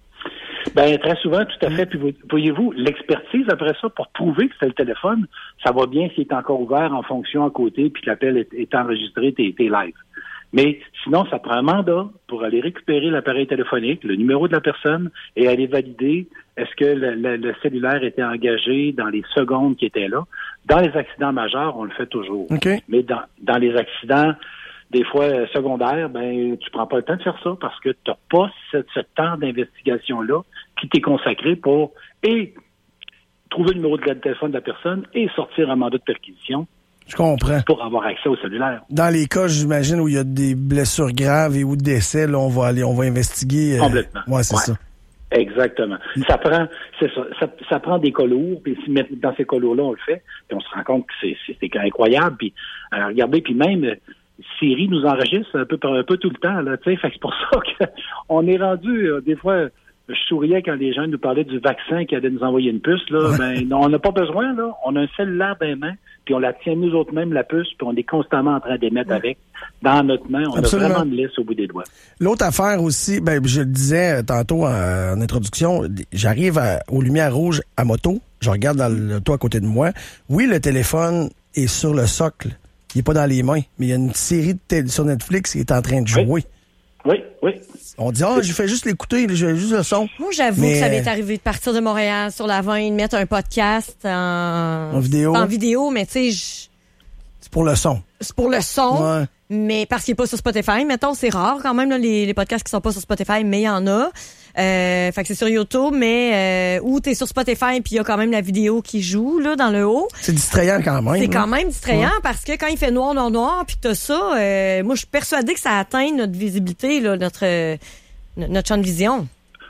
Ben très souvent, tout à fait. Puis voyez-vous, l'expertise après ça, pour prouver que c'est le téléphone, ça va bien s'il est encore ouvert en fonction à côté, puis que l'appel est, est enregistré, t'es, t'es live. Mais sinon, ça prend un mandat pour aller récupérer l'appareil téléphonique, le numéro de la personne, et aller valider est-ce que le, le, le cellulaire était engagé dans les secondes qui étaient là. Dans les accidents majeurs, on le fait toujours. Okay. Mais dans, dans les accidents des fois euh, secondaires, ben tu prends pas le temps de faire ça parce que tu n'as pas ce, ce temps d'investigation-là qui t'est consacré pour et trouver le numéro de téléphone de la personne et sortir un mandat de perquisition. Je comprends. Pour avoir accès au cellulaire. Dans les cas, j'imagine, où il y a des blessures graves et ou décès, là, on va aller, on va investiguer. Euh... Complètement. Ouais, c'est ouais. ça. Exactement. Ça prend, c'est ça, ça, ça prend des cas lourds, puis si dans ces cas lourds-là, on le fait, puis on se rend compte que c'est, c'est, c'est incroyable, puis euh, regardez, puis même Siri nous enregistre un peu un peu tout le temps, là, tu sais, fait que c'est pour ça qu'on est rendu, euh, des fois, je souriais quand les gens nous parlaient du vaccin qui allait nous envoyer une puce, là, ouais. ben, on n'a pas besoin, là, on a un cellulaire dans les mains, puis on la tient nous autres mêmes, la puce, puis on est constamment en train d'émettre ouais. avec, dans notre main, on Absolument. a vraiment une laisse au bout des doigts. L'autre affaire aussi, ben, je le disais tantôt en, en introduction, j'arrive à, aux lumières rouges à moto, je regarde dans le toit à côté de moi, oui, le téléphone est sur le socle, il n'est pas dans les mains, mais il y a une série de télé sur Netflix qui est en train de jouer. Oui, oui. oui. On dit, ah, oh, je fais juste l'écouter, je fais juste le son. Moi, j'avoue mais... que ça m'est arrivé de partir de Montréal sur la vingt, de mettre un podcast en, en vidéo. En vidéo, mais tu sais, je... c'est pour le son. C'est pour le son, ouais. mais parce qu'il n'est pas sur Spotify. Mettons, c'est rare quand même, là, les, les podcasts qui sont pas sur Spotify, mais il y en a. Euh, fait que c'est sur YouTube, mais euh, où t'es sur Spotify puis il y a quand même la vidéo qui joue là dans le haut. C'est distrayant quand même. C'est là. quand même distrayant ouais. parce que quand il fait noir, noir, noir, puis que t'as ça, euh, moi je suis persuadée que ça atteint notre visibilité, là, notre euh, notre champ de vision.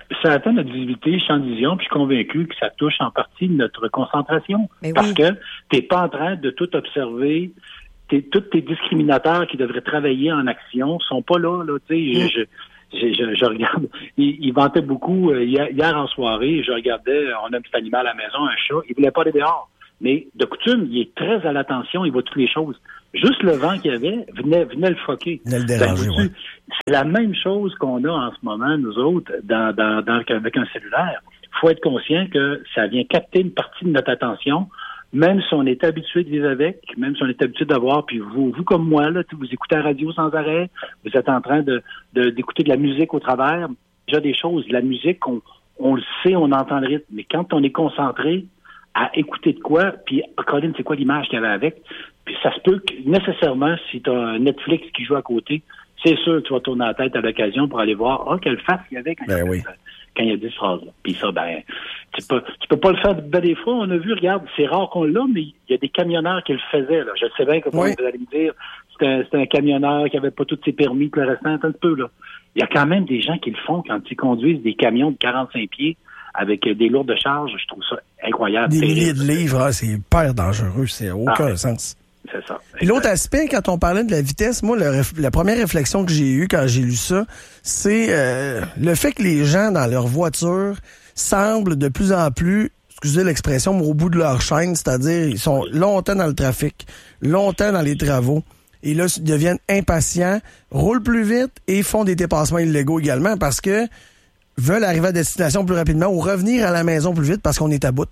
ça atteint notre visibilité, champ de vision, puis je suis convaincu que ça touche en partie notre concentration. Mais parce oui. que t'es pas en train de tout observer. T'es, tous tes discriminateurs qui devraient travailler en action sont pas là, là, tu sais. Mm. Je, je, je, je regarde, il, il vantait beaucoup euh, hier, hier en soirée, je regardais, on a un petit animal à la maison, un chat, il voulait pas aller dehors. Mais de coutume, il est très à l'attention, il voit toutes les choses. Juste le vent qu'il y avait venait, venait le foquer. Venait le déranger, Ben, ouais. C'est la même chose qu'on a en ce moment, nous autres, dans, dans, dans, avec un cellulaire. Il faut être conscient que ça vient capter une partie de notre attention, même si on est habitué de vivre avec, même si on est habitué d'avoir, puis vous, vous comme moi, là, vous écoutez la radio sans arrêt, vous êtes en train de, de d'écouter de la musique au travers. Déjà des choses, de la musique, on, on le sait, on entend le rythme, mais quand on est concentré à écouter de quoi, puis Colin, c'est quoi l'image qu'il y avait avec, puis ça se peut que nécessairement, si tu as un Netflix qui joue à côté, c'est sûr que tu vas tourner la tête à l'occasion pour aller voir, ah, quelle face il y avait quand, Ben il, oui. y a, quand il y a dit cette phrase-là. Puis ça, ben, tu peux, tu peux pas le faire ben des fois. On a vu, regarde, c'est rare qu'on l'a, mais il y a des camionneurs qui le faisaient, là. Je sais bien que Oui. vous allez me dire, c'est un, c'est un camionneur qui avait pas tous ses permis, que le restant, un peu, là. Il y a quand même des gens qui le font quand ils conduisent des camions de quarante-cinq pieds avec des lourdes charges. Je trouve ça incroyable. Des terrible. milliers de livres, ah, c'est hyper dangereux, c'est aucun Ah. sens. C'est ça. Puis l'autre aspect, quand on parlait de la vitesse, moi, le réf- la première réflexion que j'ai eue quand j'ai lu ça, c'est euh, le fait que les gens dans leur voiture semblent de plus en plus, excusez l'expression, mais au bout de leur chaîne, c'est-à-dire ils sont longtemps dans le trafic, longtemps dans les travaux, et là, ils deviennent impatients, roulent plus vite et font des dépassements illégaux également parce que veulent arriver à destination plus rapidement ou revenir à la maison plus vite parce qu'on est à bout.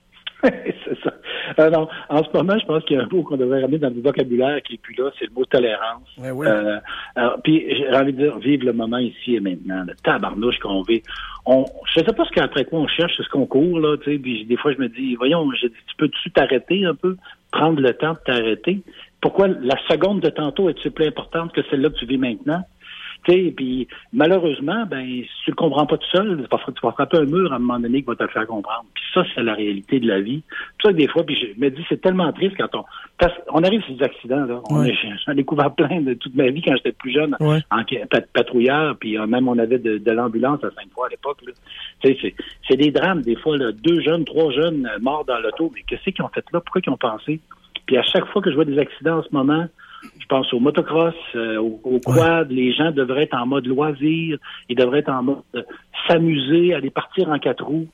C'est ça. Euh, non, en ce moment, je pense qu'il y a un mot qu'on devrait ramener dans le vocabulaire qui est plus là, c'est le mot tolérance. Ouais, oui. Euh, alors, puis j'ai envie de dire, vive le moment ici et maintenant. Le tabarnouche qu'on vit. On, je sais pas ce qu'après quoi on cherche, c'est ce qu'on court, là, tu sais, puis des fois je me dis, voyons, j'ai dit, tu peux-tu t'arrêter un peu, prendre le temps de t'arrêter? Pourquoi la seconde de tantôt est-elle plus importante que celle-là que tu vis maintenant? Tu sais, puis malheureusement, ben, si tu le comprends pas tout seul, tu vas, tu vas frapper un mur à un moment donné qui va te le faire comprendre. Puis ça, c'est la réalité de la vie. Puis ça, des fois, puis je me dis, c'est tellement triste quand on... Parce, on arrive sur des accidents, là. On Ouais. a- J'en ai découvert plein de toute ma vie quand j'étais plus jeune, Ouais. en pat- patrouilleur, puis euh, même on avait de, de l'ambulance à Sainte-Foy à l'époque, là. Tu sais, c'est, c'est des drames, des fois, là, deux jeunes, trois jeunes euh, morts dans l'auto. Mais qu'est-ce qu'ils ont fait là? Pourquoi ils ont pensé? Puis à chaque fois que je vois des accidents en ce moment, je pense au motocross, euh, au, au quad, les gens devraient être en mode loisir, ils devraient être en mode euh, s'amuser, aller partir en quatre roues.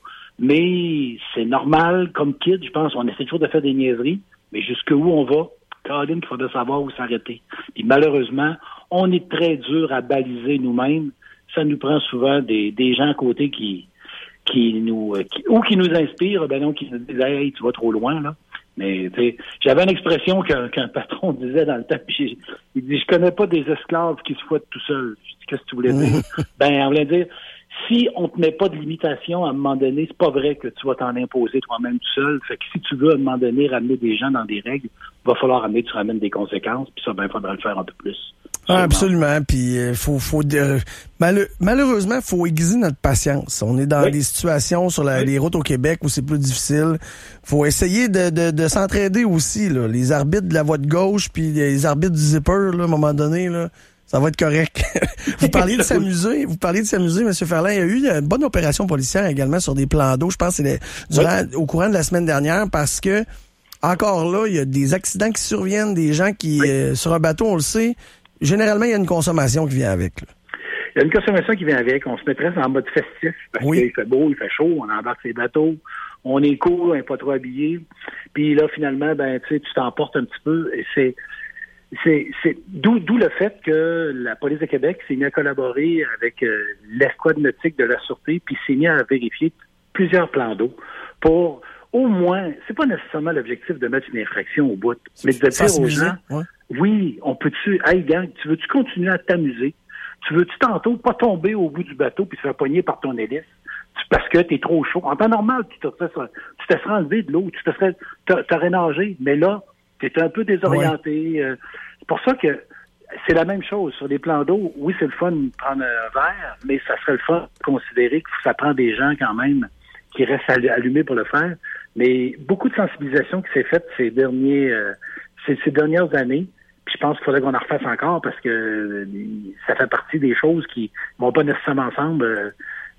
Mais c'est normal, comme kid, je pense, on essaie toujours de faire des niaiseries, mais jusqu'où on va, Colin, qu'il faudrait savoir où s'arrêter. Puis malheureusement, on est très dur à baliser nous-mêmes. Ça nous prend souvent des, des gens à côté qui qui nous euh, qui, ou qui nous inspirent, ben non, qui nous disent hey, tu vas trop loin, là. Mais tu sais, j'avais une expression qu'un, qu'un patron disait dans le temps, puis j'ai- il dit je connais pas des esclaves qui se fouettent tout seuls. Je dis qu'est-ce que tu voulais dire? Ben on voulait dire si on te met pas de limitation à un moment donné, c'est pas vrai que tu vas t'en imposer toi-même tout seul. Fait que si tu veux à un moment donné ramener des gens dans des règles, il va falloir amener que tu ramènes des conséquences, puis ça ben il faudra le faire un peu plus. Ah, absolument. Puis euh, faut, faut euh, mal- malheureusement, faut aiguiser notre patience. On est dans Oui. des situations sur la- Oui. les routes au Québec où c'est plus difficile. Faut essayer de, de, de s'entraider aussi. Là. Les arbitres de la voie de gauche, puis les arbitres du zipper, là, à un moment donné, là, ça va être correct. Vous parliez de s'amuser. Vous parliez de s'amuser, M. Ferland. Il y a eu une bonne opération policière également sur des plans d'eau. Je pense que c'est le- durant, au courant de la semaine dernière parce que encore là, il y a des accidents qui surviennent, des gens qui, euh, sur un bateau, on le sait. Généralement, il y a une consommation qui vient avec. Là. Il y a une consommation qui vient avec. On se mettrait en mode festif parce Oui. qu'il fait beau, il fait chaud, on embarque ses bateaux, on est cool, on n'est pas trop habillé. Puis là, finalement, ben, tu sais, tu t'emportes un petit peu. Et c'est, c'est, c'est d'où, d'où le fait que la police de Québec s'est mise à collaborer avec euh, l'escouade nautique de la Sûreté, puis s'est mis à vérifier plusieurs plans d'eau pour au moins, c'est pas nécessairement l'objectif de mettre une infraction au bout, mais de dire aux Sensibiliser, gens, ouais. oui, on peut-tu, hey gang, tu veux-tu continuer à t'amuser? Tu veux-tu tantôt pas tomber au bout du bateau puis te faire pogner par ton hélice parce que t'es trop chaud? En temps normal, tu te serais, tu te serais enlevé de l'eau, tu te serais, t'a- t'aurais nagé, mais là, t'es un peu désorienté. Euh, c'est pour ça que c'est la même chose. Sur les plans d'eau, oui, c'est le fun de prendre un verre, mais ça serait le fun de considérer que ça prend des gens quand même qui restent allu- allumés pour le faire. Mais beaucoup de sensibilisation qui s'est faite ces derniers, euh, ces, ces dernières années. Puis je pense qu'il faudrait qu'on en refasse encore parce que euh, ça fait partie des choses qui vont pas nécessairement ensemble. Euh,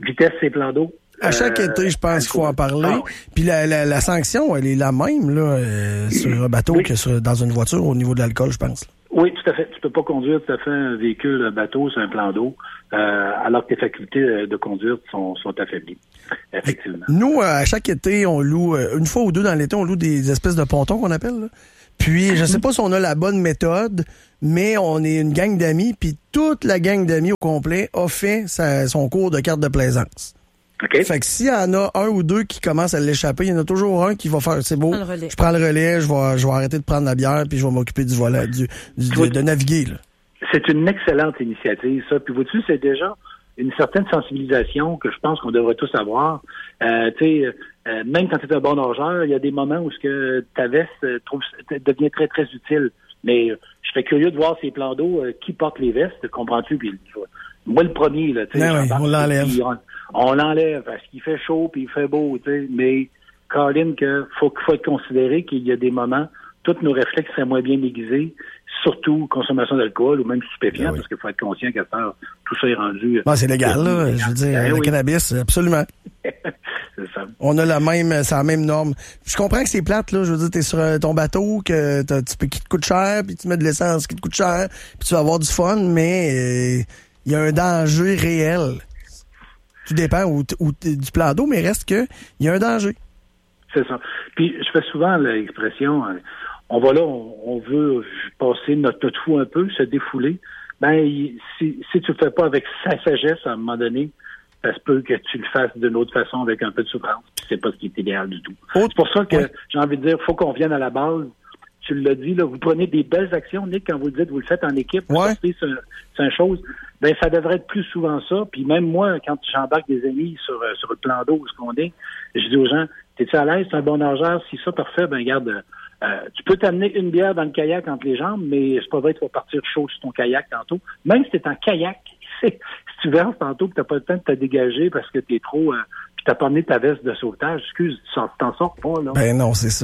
vitesse et plan d'eau. À chaque euh, été, je pense qu'il faut en parler. Ah, oui. Puis la, la, la sanction, elle est la même là euh, sur un bateau oui. que sur, dans une voiture au niveau de l'alcool, je pense. Oui, tout à fait. Tu peux pas conduire tout à fait un véhicule, un bateau sur un plan d'eau, euh, alors que tes facultés de conduire sont, sont affaiblies. Effectivement. Nous, à chaque été, on loue, une fois ou deux dans l'été, on loue des espèces de pontons qu'on appelle. Là. Puis, je sais pas si on a la bonne méthode, mais on est une gang d'amis, puis toute la gang d'amis au complet a fait sa, son cours de carte de plaisance. Okay. Fait que s'il y en a un ou deux qui commencent à l'échapper, il y en a toujours un qui va faire, c'est beau, Le je prends le relais, je vais, je vais arrêter de prendre la bière, puis je vais m'occuper du volant, du, du de, de naviguer. Là. C'est une excellente initiative, ça. Puis vous-tu, c'est déjà une certaine sensibilisation que je pense qu'on devrait tous avoir. Euh, tu sais, euh, même quand tu es un bon nageur, il y a des moments où ce que ta veste euh, trouve, devient très, très utile. Mais euh, je serais curieux de voir ces plans d'eau, euh, qui porte les vestes, comprends-tu? Puis, moi, le premier, là, tu sais, oui, on l'enlève. On, on l'enlève parce qu'il fait chaud puis il fait beau, tu sais. Mais, Colin, que faut, faut être considéré qu'il y a des moments, tous nos réflexes seraient moins bien aiguisés, surtout consommation d'alcool ou même stupéfiants, ben oui. parce qu'il faut être conscient qu'à ça, tout ça est rendu... Ben, c'est légal, là. Je veux dire, ben, le oui. cannabis, absolument. C'est ça. On a la même, c'est la même norme. Je comprends que c'est plate, là. Je veux dire, t'es sur ton bateau, que t'as, tu peux, qui te coûte cher, puis tu mets de l'essence qui te coûte cher, puis tu vas avoir du fun, mais il euh, y a un danger réel. Tout dépend où, où du plan d'eau, mais reste que il y a un danger. C'est ça. Puis je fais souvent l'expression, on va là, on, on veut passer notre, notre fou un peu, se défouler. Ben, si, si tu le fais pas avec sa sagesse, à un moment donné, ça se peut que tu le fasses d'une autre façon avec un peu de souffrance. Puis c'est pas ce qui est idéal du tout. C'est pour ça que ouais. j'ai envie de dire, faut qu'on vienne à la base. Tu l'as dit, là, vous prenez des belles actions, Nick, quand vous le dites, vous le faites en équipe, vous ouais. sortez sur, sur une chose, ben ça devrait être plus souvent ça. Puis même moi, quand j'embarque des amis sur, sur le plan d'eau, ce qu'on est, je dis aux gens, t'es-tu à l'aise, c'est un bon nageur, si ça, parfait, ben regarde, euh, tu peux t'amener une bière dans le kayak entre les jambes, mais c'est pas vrai que tu vas partir chaud sur ton kayak tantôt. Même si t'es en kayak, si tu verses tantôt que t'as pas le temps de te dégager parce que t'es trop, euh, puis t'as pas amené ta veste de sauvetage, excuse, tu t'en sors pas, là. Ben non, c'est ça.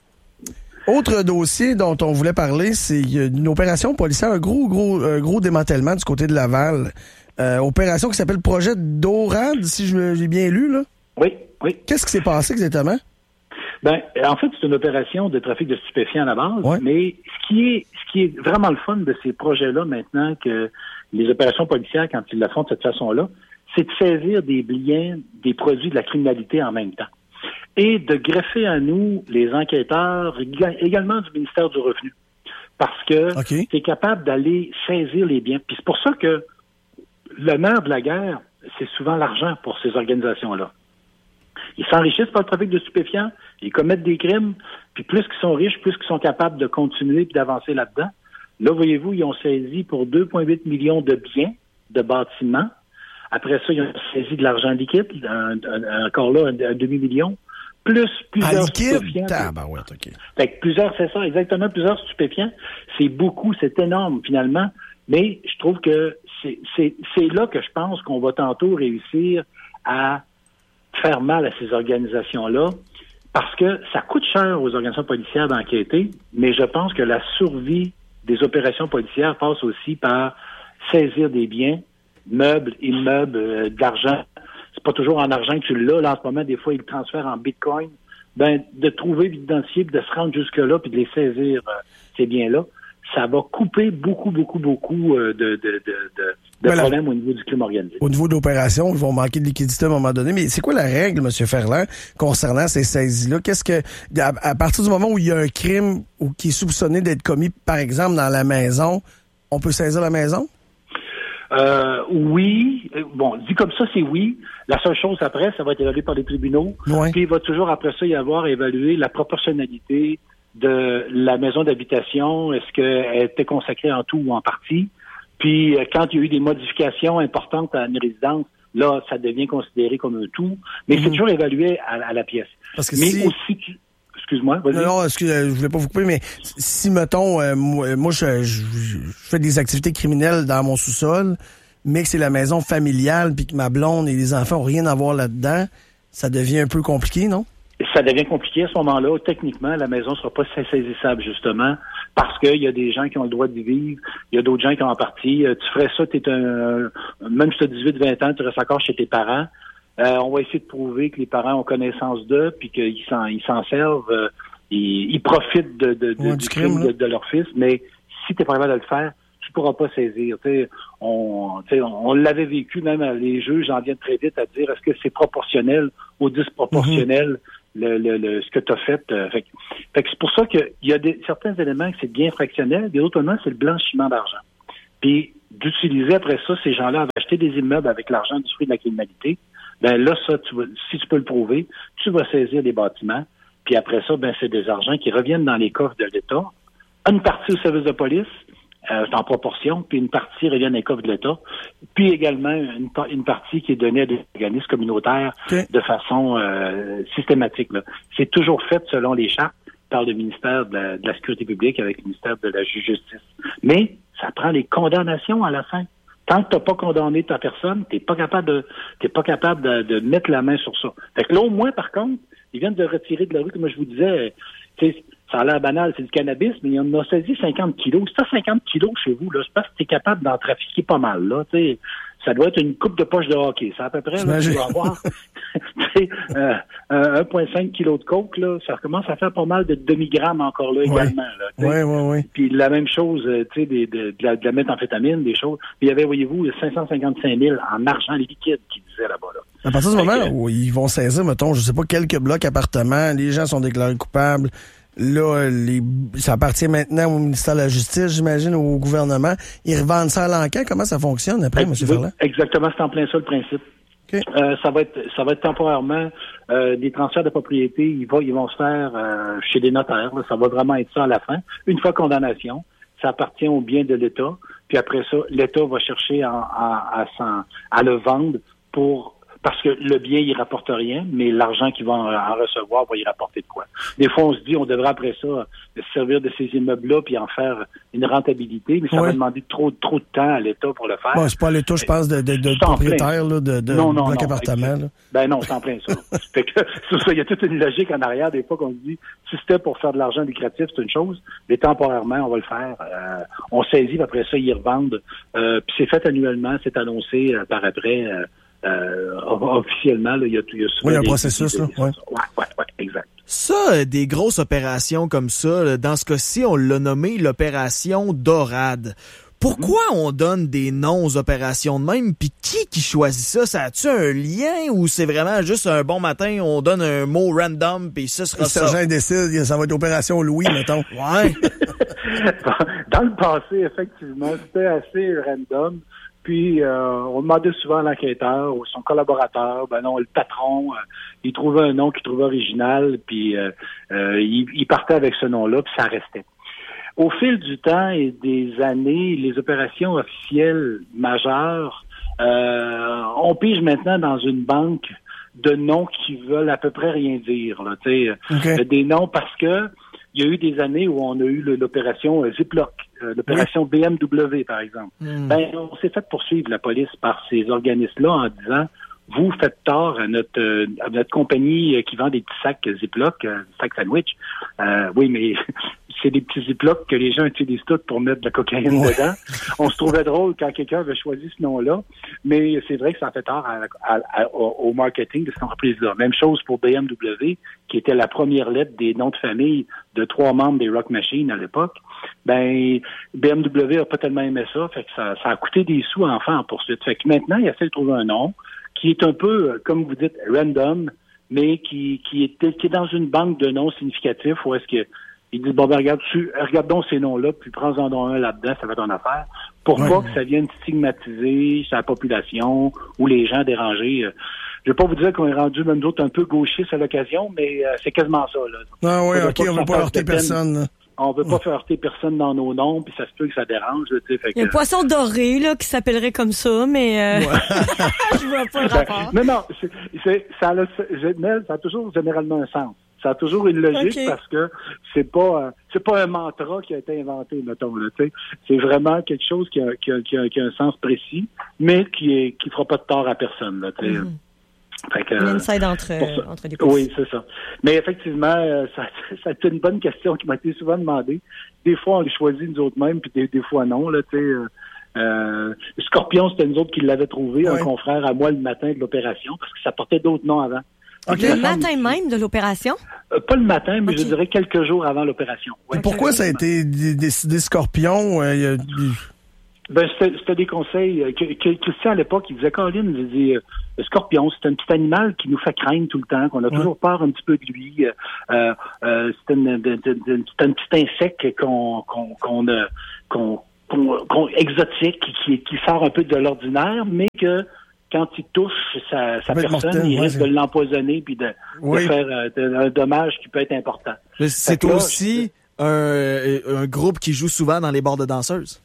Autre dossier dont on voulait parler, c'est une opération policière, un gros, gros, un gros démantèlement du côté de Laval. Euh, opération qui s'appelle Projet Dorade, si je, j'ai bien lu, là. Oui, oui. Qu'est-ce qui s'est passé exactement? Ben, en fait, c'est une opération de trafic de stupéfiants à la base, ouais. mais ce qui est ce qui est vraiment le fun de ces projets-là maintenant, que les opérations policières, quand ils la font de cette façon-là, c'est de saisir des biens, des produits de la criminalité en même temps. Et de greffer à nous, les enquêteurs, également du ministère du Revenu. Parce que okay. tu es capable d'aller saisir les biens. Puis c'est pour ça que le nerf de la guerre, c'est souvent l'argent pour ces organisations-là. Ils s'enrichissent par le trafic de stupéfiants, ils commettent des crimes, puis plus qu'ils sont riches, plus qu'ils sont capables de continuer et d'avancer là-dedans. Là, voyez-vous, ils ont saisi pour deux virgule huit millions de biens, de bâtiments. Après ça, ils ont saisi de l'argent liquide, un, un, encore là, un, un demi-million. Plus plusieurs ah, liquide? stupéfiants. Ah, ben ouais, OK. Fait que plusieurs, c'est ça, exactement, plusieurs stupéfiants. C'est beaucoup, c'est énorme, finalement. Mais je trouve que c'est, c'est, c'est là que je pense qu'on va tantôt réussir à faire mal à ces organisations-là, parce que ça coûte cher aux organisations policières d'enquêter, mais je pense que la survie des opérations policières passe aussi par saisir des biens, meubles, immeubles, euh, de l'argent. C'est pas toujours en argent que tu l'as. Là, en ce moment, des fois, ils le transfèrent en bitcoin. Ben, de trouver, d'identifier, puis de se rendre jusque-là, puis de les saisir, euh, ces biens-là, ça va couper beaucoup, beaucoup, beaucoup euh, de, de, de, de, de problèmes la, au niveau du crime organisé. Au niveau de l'opération, ils vont manquer de liquidité à un moment donné. Mais c'est quoi la règle, M. Ferland, concernant ces saisies-là? Qu'est-ce que, à, à partir du moment où il y a un crime ou qui est soupçonné d'être commis, par exemple, dans la maison, on peut saisir la maison? Euh, oui. Bon, dit comme ça, c'est oui. La seule chose après, ça va être évalué par les tribunaux. Ouais. Puis il va toujours après ça y avoir évalué la proportionnalité de la maison d'habitation. Est-ce qu'elle était consacrée en tout ou en partie? Puis quand il y a eu des modifications importantes à une résidence, là, ça devient considéré comme un tout. Mais mm-hmm. c'est toujours évalué à, à la pièce. Parce que mais si... aussi, tu... excuse-moi, vas-y. Non, non, excuse, je voulais pas vous couper, mais si, mettons, euh, moi, moi je, je, je fais des activités criminelles dans mon sous-sol, mais que c'est la maison familiale, puis que ma blonde et les enfants ont rien à voir là-dedans, ça devient un peu compliqué, non? Ça devient compliqué à ce moment-là. Techniquement, la maison ne sera pas saisissable, justement, parce qu'il y a des gens qui ont le droit d'y vivre, il y a d'autres gens qui ont en partie. Euh, tu ferais ça, t'es un, même si tu as dix-huit vingt ans, tu restes encore chez tes parents. Euh, on va essayer de prouver que les parents ont connaissance d'eux, puis qu'ils s'en, ils s'en servent, euh, ils, ils profitent de, de, de, ouais, du du crime, crime de, de leur fils, mais si tu n'es pas capable de le faire, tu pourras pas saisir. T'sais, on, t'sais, on, on l'avait vécu, même les juges en viennent très vite à dire est-ce que c'est proportionnel ou disproportionnel mm-hmm. le, le, le, ce que tu as fait. Euh, fait, fait que c'est pour ça qu'il y a des, certains éléments que c'est bien fractionnel, des autres éléments, c'est le blanchiment d'argent. Puis d'utiliser après ça, ces gens-là avaient acheté des immeubles avec l'argent du fruit de la criminalité. Ben là, ça, tu vas, si tu peux le prouver, tu vas saisir des bâtiments. Puis après ça, ben c'est des argents qui reviennent dans les coffres de l'État. Une partie au service de police, euh, en proportion, puis une partie revient dans les coffres de l'État. Puis également une, une partie qui est donnée à des organismes communautaires okay. de façon euh, systématique. Là. C'est toujours fait selon les chartes par le ministère de la, de la Sécurité publique avec le ministère de la Justice. Mais ça prend les condamnations à la fin. Tant que t'as pas condamné ta personne, t'es pas capable de, t'es pas capable de, de mettre la main sur ça. Fait que là, au moins, par contre, ils viennent de retirer de la rue, comme je vous disais, tu sais, ça a l'air banal, c'est du cannabis, mais ils en ont saisi cinquante kilos. Si t'as cinquante kilos chez vous, là, je pense que t'es capable d'en trafiquer pas mal, là, tu sais. Ça doit être une coupe de poche de hockey. C'est à peu près, là, tu dois avoir, euh, un virgule cinq kilos de coke, là, ça commence à faire pas mal de demi-grammes encore là, également, là. Oui, oui, oui. Puis la même chose, tu sais, de, de, de, la, de la méthamphétamine, des choses. Puis il y avait, voyez-vous, cinq cent cinquante-cinq mille en argent liquide qui disaient là-bas, là. À partir du moment que, où ils vont saisir, mettons, je sais pas, quelques blocs appartements, les gens sont déclarés coupables. Là, les, ça appartient maintenant au ministère de la Justice, j'imagine, au gouvernement. Ils revendent ça à l'enquête. Comment ça fonctionne après, M. Ferland? Exactement, c'est en plein ça le principe. Okay. Euh, ça va être, ça va être temporairement euh, des transferts de propriété. Ils vont, ils vont se faire euh, chez des notaires. Là, ça va vraiment être ça à la fin. Une fois condamnation, ça appartient au bien de l'État. Puis après ça, l'État va chercher à, à, à, à le vendre pour parce que le bien, il rapporte rien, mais l'argent qu'il va en, en recevoir va y rapporter de quoi. Des fois, on se dit, on devrait après ça se servir de ces immeubles-là puis en faire une rentabilité, mais ça ouais. va demander trop trop de temps à l'État pour le faire. Bon, c'est pas à l'État, je pense, de, de, de propriétaire là, de, de non, non, bloc non, appartement. Là. Ben non, c'est en plein ça. Fait que, c'est ça. Il y a toute une logique en arrière. Des fois qu'on se dit, si c'était pour faire de l'argent lucratif, c'est une chose, mais temporairement, on va le faire. Euh, on saisit, puis après ça, ils revendent. Euh, puis c'est fait annuellement, c'est annoncé euh, par après. Euh, Euh, officiellement, là, il y a tout. Il y a, oui, il y a un processus, là. Ouais, ouais, ouais, exact. Ça, des grosses opérations comme ça, dans ce cas-ci, on l'a nommé l'opération Dorade. Pourquoi mmh. on donne des noms aux opérations de même? Puis qui qui choisit ça? Ça a-tu un lien ou c'est vraiment juste un bon matin, on donne un mot random puis ça sera le ça? Le sergent décide, ça va être opération Louis, mettons. Ouais. Dans le passé, effectivement, c'était assez random. Puis, euh, on demandait souvent à l'enquêteur ou son collaborateur, ben non, le patron, euh, il trouvait un nom qu'il trouvait original, puis euh, euh, il, il partait avec ce nom-là, puis ça restait. Au fil du temps et des années, les opérations officielles majeures, euh, on pige maintenant dans une banque de noms qui veulent à peu près rien dire, là, tu sais, okay. Des noms parce que il y a eu des années où on a eu l'opération Ziploc, euh, l'opération oui. B M W, par exemple. Mm. Ben, on s'est fait poursuivre la police par ces organismes-là en disant vous faites tort à notre euh, à notre compagnie qui vend des petits sacs Ziploc, euh, sacs sandwich. Euh, oui, mais c'est des petits Ziploc que les gens utilisent tous pour mettre de la cocaïne ouais. dedans. On se trouvait drôle quand quelqu'un avait choisi ce nom-là, mais c'est vrai que ça fait tort à, à, à, au marketing de cette entreprise-là. Même chose pour B M W, qui était la première lettre des noms de famille de trois membres des Rock Machine à l'époque. Ben, B M W a pas tellement aimé ça, fait que ça, ça a coûté des sous à en faire en poursuite. Fait que maintenant, il essaie de trouver un nom qui est un peu, comme vous dites, random, mais qui, qui, est, qui est dans une banque de noms significatifs où est-ce que ils disent, bon, ben, regarde, tu, regarde donc ces noms-là, puis prends-en donc un là-dedans, ça va être ton affaire, pour ouais. pas que ça vienne stigmatiser sa population ou les gens dérangés. Je vais pas vous dire qu'on est rendu, même d'autres, un peu gauchistes à l'occasion, mais euh, c'est quasiment ça, là. Ah oui, OK, on veut pas heurter personne, là. On veut pas faire heurter personne dans nos noms, puis ça se peut que ça dérange. Tu sais, fait que... Il y a un poisson doré là qui s'appellerait comme ça, mais euh... ouais. je vois pas le rapport. Ben, non, non, c'est, c'est, ça, a, ça a toujours généralement un sens. Ça a toujours une logique okay. parce que c'est pas c'est pas un mantra qui a été inventé, mettons là. Tu sais, c'est vraiment quelque chose qui a, qui a, qui a, qui a un sens précis, mais qui est qui fera pas de tort à personne là. Tu sais. Mm-hmm. Fait que, l'inside entre, euh, entre les policiers. Oui, c'est ça. Mais effectivement, euh, ça, ça a une bonne question qui m'a été souvent demandée. Des fois, on les choisit nous autres mêmes, puis des, des fois non. Là, tu sais, euh, euh, Scorpion, c'était nous autres qui l'avaient trouvé, ouais. un confrère à moi le matin de l'opération, parce que ça portait d'autres noms avant. Okay. Le matin même de l'opération? Euh, pas le matin, mais okay. je dirais quelques jours avant l'opération. Ouais, pourquoi ça a été décidé Scorpion? Euh, y a... Ben, c'était, c'était des conseils. Euh, que, que, Christian, à l'époque, il disait, Colin, il disait, euh, le scorpion, c'est un petit animal qui nous fait craindre tout le temps, qu'on a ouais. toujours peur un petit peu de lui. Euh, euh, c'est, une, de, de, de, c'est un petit insecte qu'on, qu'on, qu'on, euh, qu'on, qu'on, qu'on exotique, qui, qui sort un peu de l'ordinaire, mais que quand il touche sa, sa personne, mortel, il risque ouais, de l'empoisonner puis de, oui. de faire euh, de, un dommage qui peut être important. Mais c'est là, aussi je... un, un groupe qui joue souvent dans les bars de danseuses.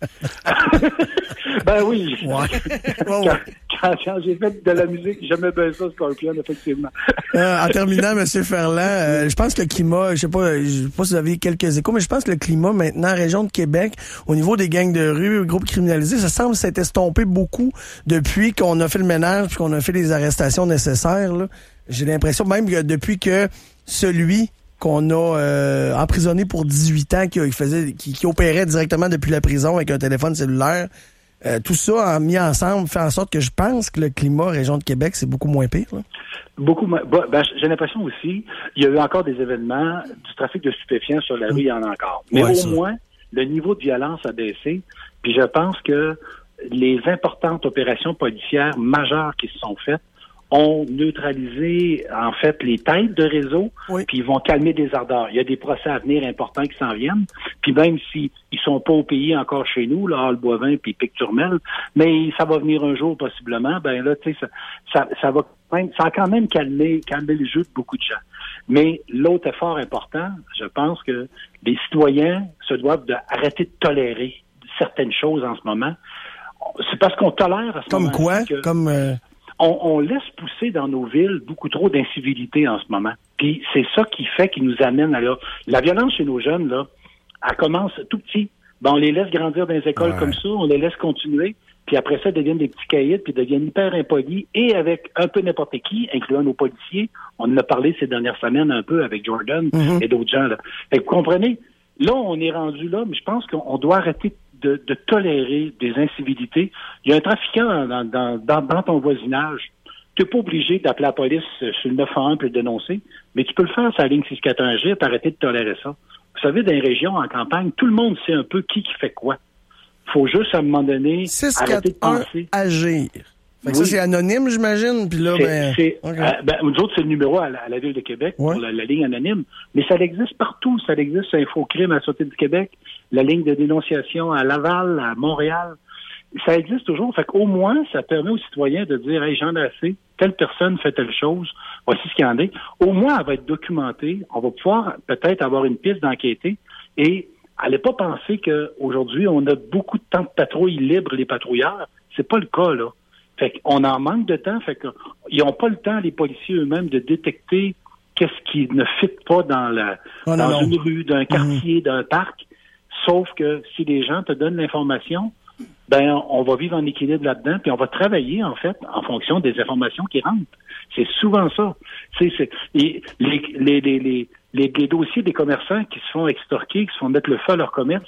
Ben oui. Ouais. quand, quand, quand j'ai fait de la musique, j'aimais bien ça, Scorpion, effectivement. euh, en terminant, M. Ferland, euh, je pense que le climat, je sais pas, je sais pas si vous avez quelques échos, mais je pense que le climat maintenant, région de Québec, au niveau des gangs de rue, groupes criminalisés, ça semble s'être estompé beaucoup depuis qu'on a fait le ménage puis qu'on a fait les arrestations nécessaires. Là. J'ai l'impression même que depuis que celui qu'on a euh, emprisonné pour dix-huit ans, qui, qui faisait, qui, qui opérait directement depuis la prison avec un téléphone cellulaire, Euh, tout ça mis ensemble fait en sorte que je pense que le climat région de Québec, c'est beaucoup moins pire. Là. Beaucoup moins. Ben, ben, j'ai l'impression aussi, il y a eu encore des événements, du trafic de stupéfiants sur la rue, il y en a encore. Mais ouais, au ça. moins, le niveau de violence a baissé. Puis je pense que les importantes opérations policières majeures qui se sont faites ont neutralisé, en fait, les têtes de réseau, oui. puis ils vont calmer des ardeurs. Il y a des procès à venir importants qui s'en viennent, puis même s'ils ne sont pas au pays encore chez nous, là, Haute-Boisvin puis Pic-Turmel, mais ça va venir un jour possiblement, ben là, tu sais, ça, ça, ça va même, ça a quand même calmé, calmé le jeu de beaucoup de gens. Mais l'autre effort important, je pense que les citoyens se doivent d'arrêter de tolérer certaines choses en ce moment. C'est parce qu'on tolère à ce Comme moment. Comme quoi? Que, Comme... Euh... On, on laisse pousser dans nos villes beaucoup trop d'incivilité en ce moment. Puis c'est ça qui fait, qui nous amène à là. La violence chez nos jeunes, là, elle commence tout petit. Ben, on les laisse grandir dans les écoles ouais. comme ça, on les laisse continuer, puis après ça, ils deviennent des petits caïds, puis deviennent hyper impolis, et avec un peu n'importe qui, incluant nos policiers. On en a parlé ces dernières semaines un peu avec Jordan mm-hmm. et d'autres gens. Là. Fait que vous comprenez? Là, on est rendu là, mais je pense qu'on doit arrêter De, de tolérer des incivilités. Il y a un trafiquant dans, dans, dans, dans ton voisinage. Tu n'es pas obligé d'appeler la police sur le neuf un un pour le dénoncer, mais tu peux le faire sur la ligne six cent quarante-et-un G et t'arrêter de tolérer ça. Vous savez, dans les régions, en campagne, tout le monde sait un peu qui qui fait quoi. Il faut juste, à un moment donné, arrêter de penser. Agir. Fait que oui. Ça, c'est anonyme, j'imagine. Puis là, c'est, ben, c'est, okay. euh, ben, nous autres, c'est le numéro à la, à la Ville de Québec, ouais. pour la, la ligne anonyme. Mais ça existe partout. Ça existe sur Infocrime à la Sûreté du Québec, la ligne de dénonciation à Laval, à Montréal. Ça existe toujours. Fait qu'au moins, ça permet aux citoyens de dire, hey, j'en ai assez. Telle personne fait telle chose. Voici ce qu'il y en est. Au moins, elle va être documentée. On va pouvoir peut-être avoir une piste d'enquêter. Et allez pas penser qu'aujourd'hui, on a beaucoup de temps de patrouille libre, les patrouilleurs. C'est pas le cas, là. Fait qu'on en manque de temps, fait qu'ils n'ont pas le temps, les policiers eux-mêmes, de détecter qu'est-ce qui ne fit pas dans la oh, dans non, une non. rue, d'un quartier, mmh. d'un parc. Sauf que si les gens te donnent l'information, ben on va vivre en équilibre là-dedans, puis on va travailler, en fait, en fonction des informations qui rentrent. C'est souvent ça. C'est, c'est, les, les, les, les, les, les, les dossiers des commerçants qui se font extorquer, qui se font mettre le feu à leur commerce,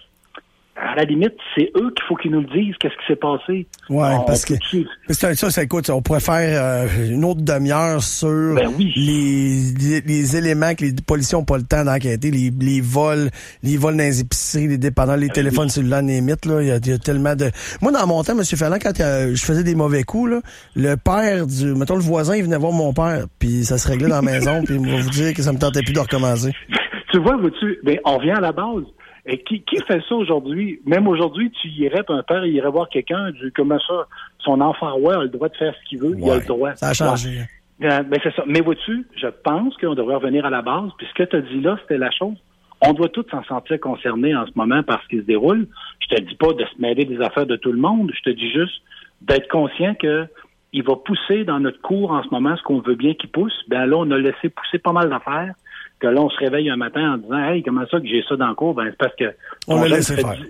à la limite, c'est eux qu'il faut qu'ils nous le disent, qu'est-ce qui s'est passé. Ouais, on, parce que ça, ça, ça, écoute, on pourrait faire euh, une autre demi-heure sur ben oui. les, les, les éléments que les policiers n'ont pas le temps d'enquêter, les, les vols, les vols dans les épiceries, les dépendants, les ben téléphones oui. cellulaires, les mythes, là, il y, a, il y a tellement de... Moi, dans mon temps, M. Ferland, quand euh, je faisais des mauvais coups, là, le père du... Mettons, le voisin, il venait voir mon père, puis ça se réglait dans la maison, puis il va vous dire que ça me tentait plus de recommencer. Tu vois, vois-tu, ben, on vient à la base. Et qui, qui fait ça aujourd'hui? Même aujourd'hui, tu irais, puis un père il irait voir quelqu'un, du, comment ça, son enfant, ouais, a le droit de faire ce qu'il veut, ouais, il a le droit. Ça a changé. Ouais. Euh, ben c'est ça. Mais vois-tu, je pense qu'on devrait revenir à la base, puis ce que tu as dit là, c'était la chose. On doit tous s'en sentir concernés en ce moment par ce qui se déroule. Je te dis pas de se mêler des affaires de tout le monde, je te dis juste d'être conscient que il va pousser dans notre cours en ce moment ce qu'on veut bien qu'il pousse. Ben là, on a laissé pousser pas mal d'affaires. Que là, on se réveille un matin en disant « Hey, comment ça que j'ai ça dans le cours? » Ben, c'est parce que... On l'a laissé faire.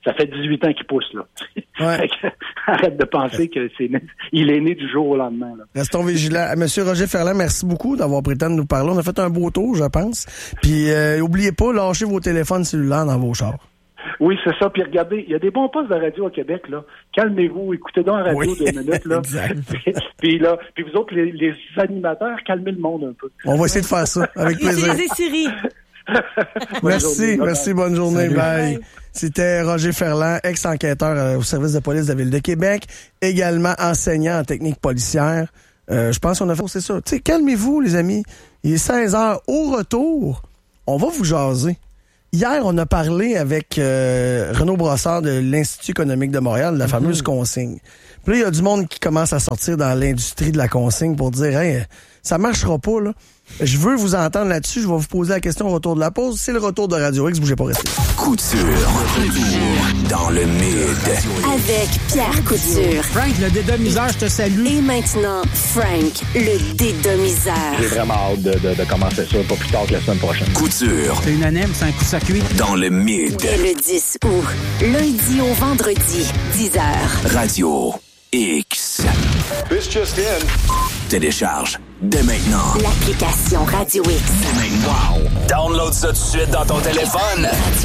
ça fait dix-huit ans qu'il pousse, là. Ouais. Arrête de penser que c'est né, il est né du jour au lendemain, là. Restons vigilants. Monsieur Roger Ferland, merci beaucoup d'avoir pris le temps de nous parler. On a fait un beau tour, je pense. Puis, euh, oubliez pas, lâchez vos téléphones cellulaires dans vos chars. Oui, c'est ça. Puis regardez, il y a des bons postes de radio au Québec, là. Calmez-vous, écoutez donc la radio Oui. deux minutes, là. puis, puis là, puis vous autres, les, les animateurs, calmez le monde un peu. On va essayer de faire ça, avec plaisir. Utilisez Siri. Merci, journée. merci, bonne journée, Salut. bye. Bye. C'était Roger Ferland, ex-enquêteur euh, au service de police de la Ville de Québec, également enseignant en technique policière. Euh, je pense qu'on a fait, c'est ça. Tu sais, calmez-vous, les amis. Il est seize heures. Au retour, on va vous jaser. Hier, on a parlé avec euh, Renaud Brossard de l'Institut économique de Montréal, de la fameuse consigne. Puis là, il y a du monde qui commence à sortir dans l'industrie de la consigne pour dire « Hey, ça marchera pas, là. » Je veux vous entendre là-dessus. Je vais vous poser la question au retour de la pause. C'est le retour de Radio X. Bougez pas, restez. Couture. Retour dans le mid. Avec Pierre Couture. Frank, le dédomiseur, je te salue. Et maintenant, Frank, le dédomiseur. J'ai vraiment hâte de, de, de commencer ça, pas plus tard que la semaine prochaine. Couture. C'est unanime, c'est un coup de cuit. Dans le mid. Dès le dix août, lundi au vendredi, dix heures. Radio X. This just in. Télécharge dès maintenant. L'application Radio X. Wow. Download ça tout de suite dans ton téléphone.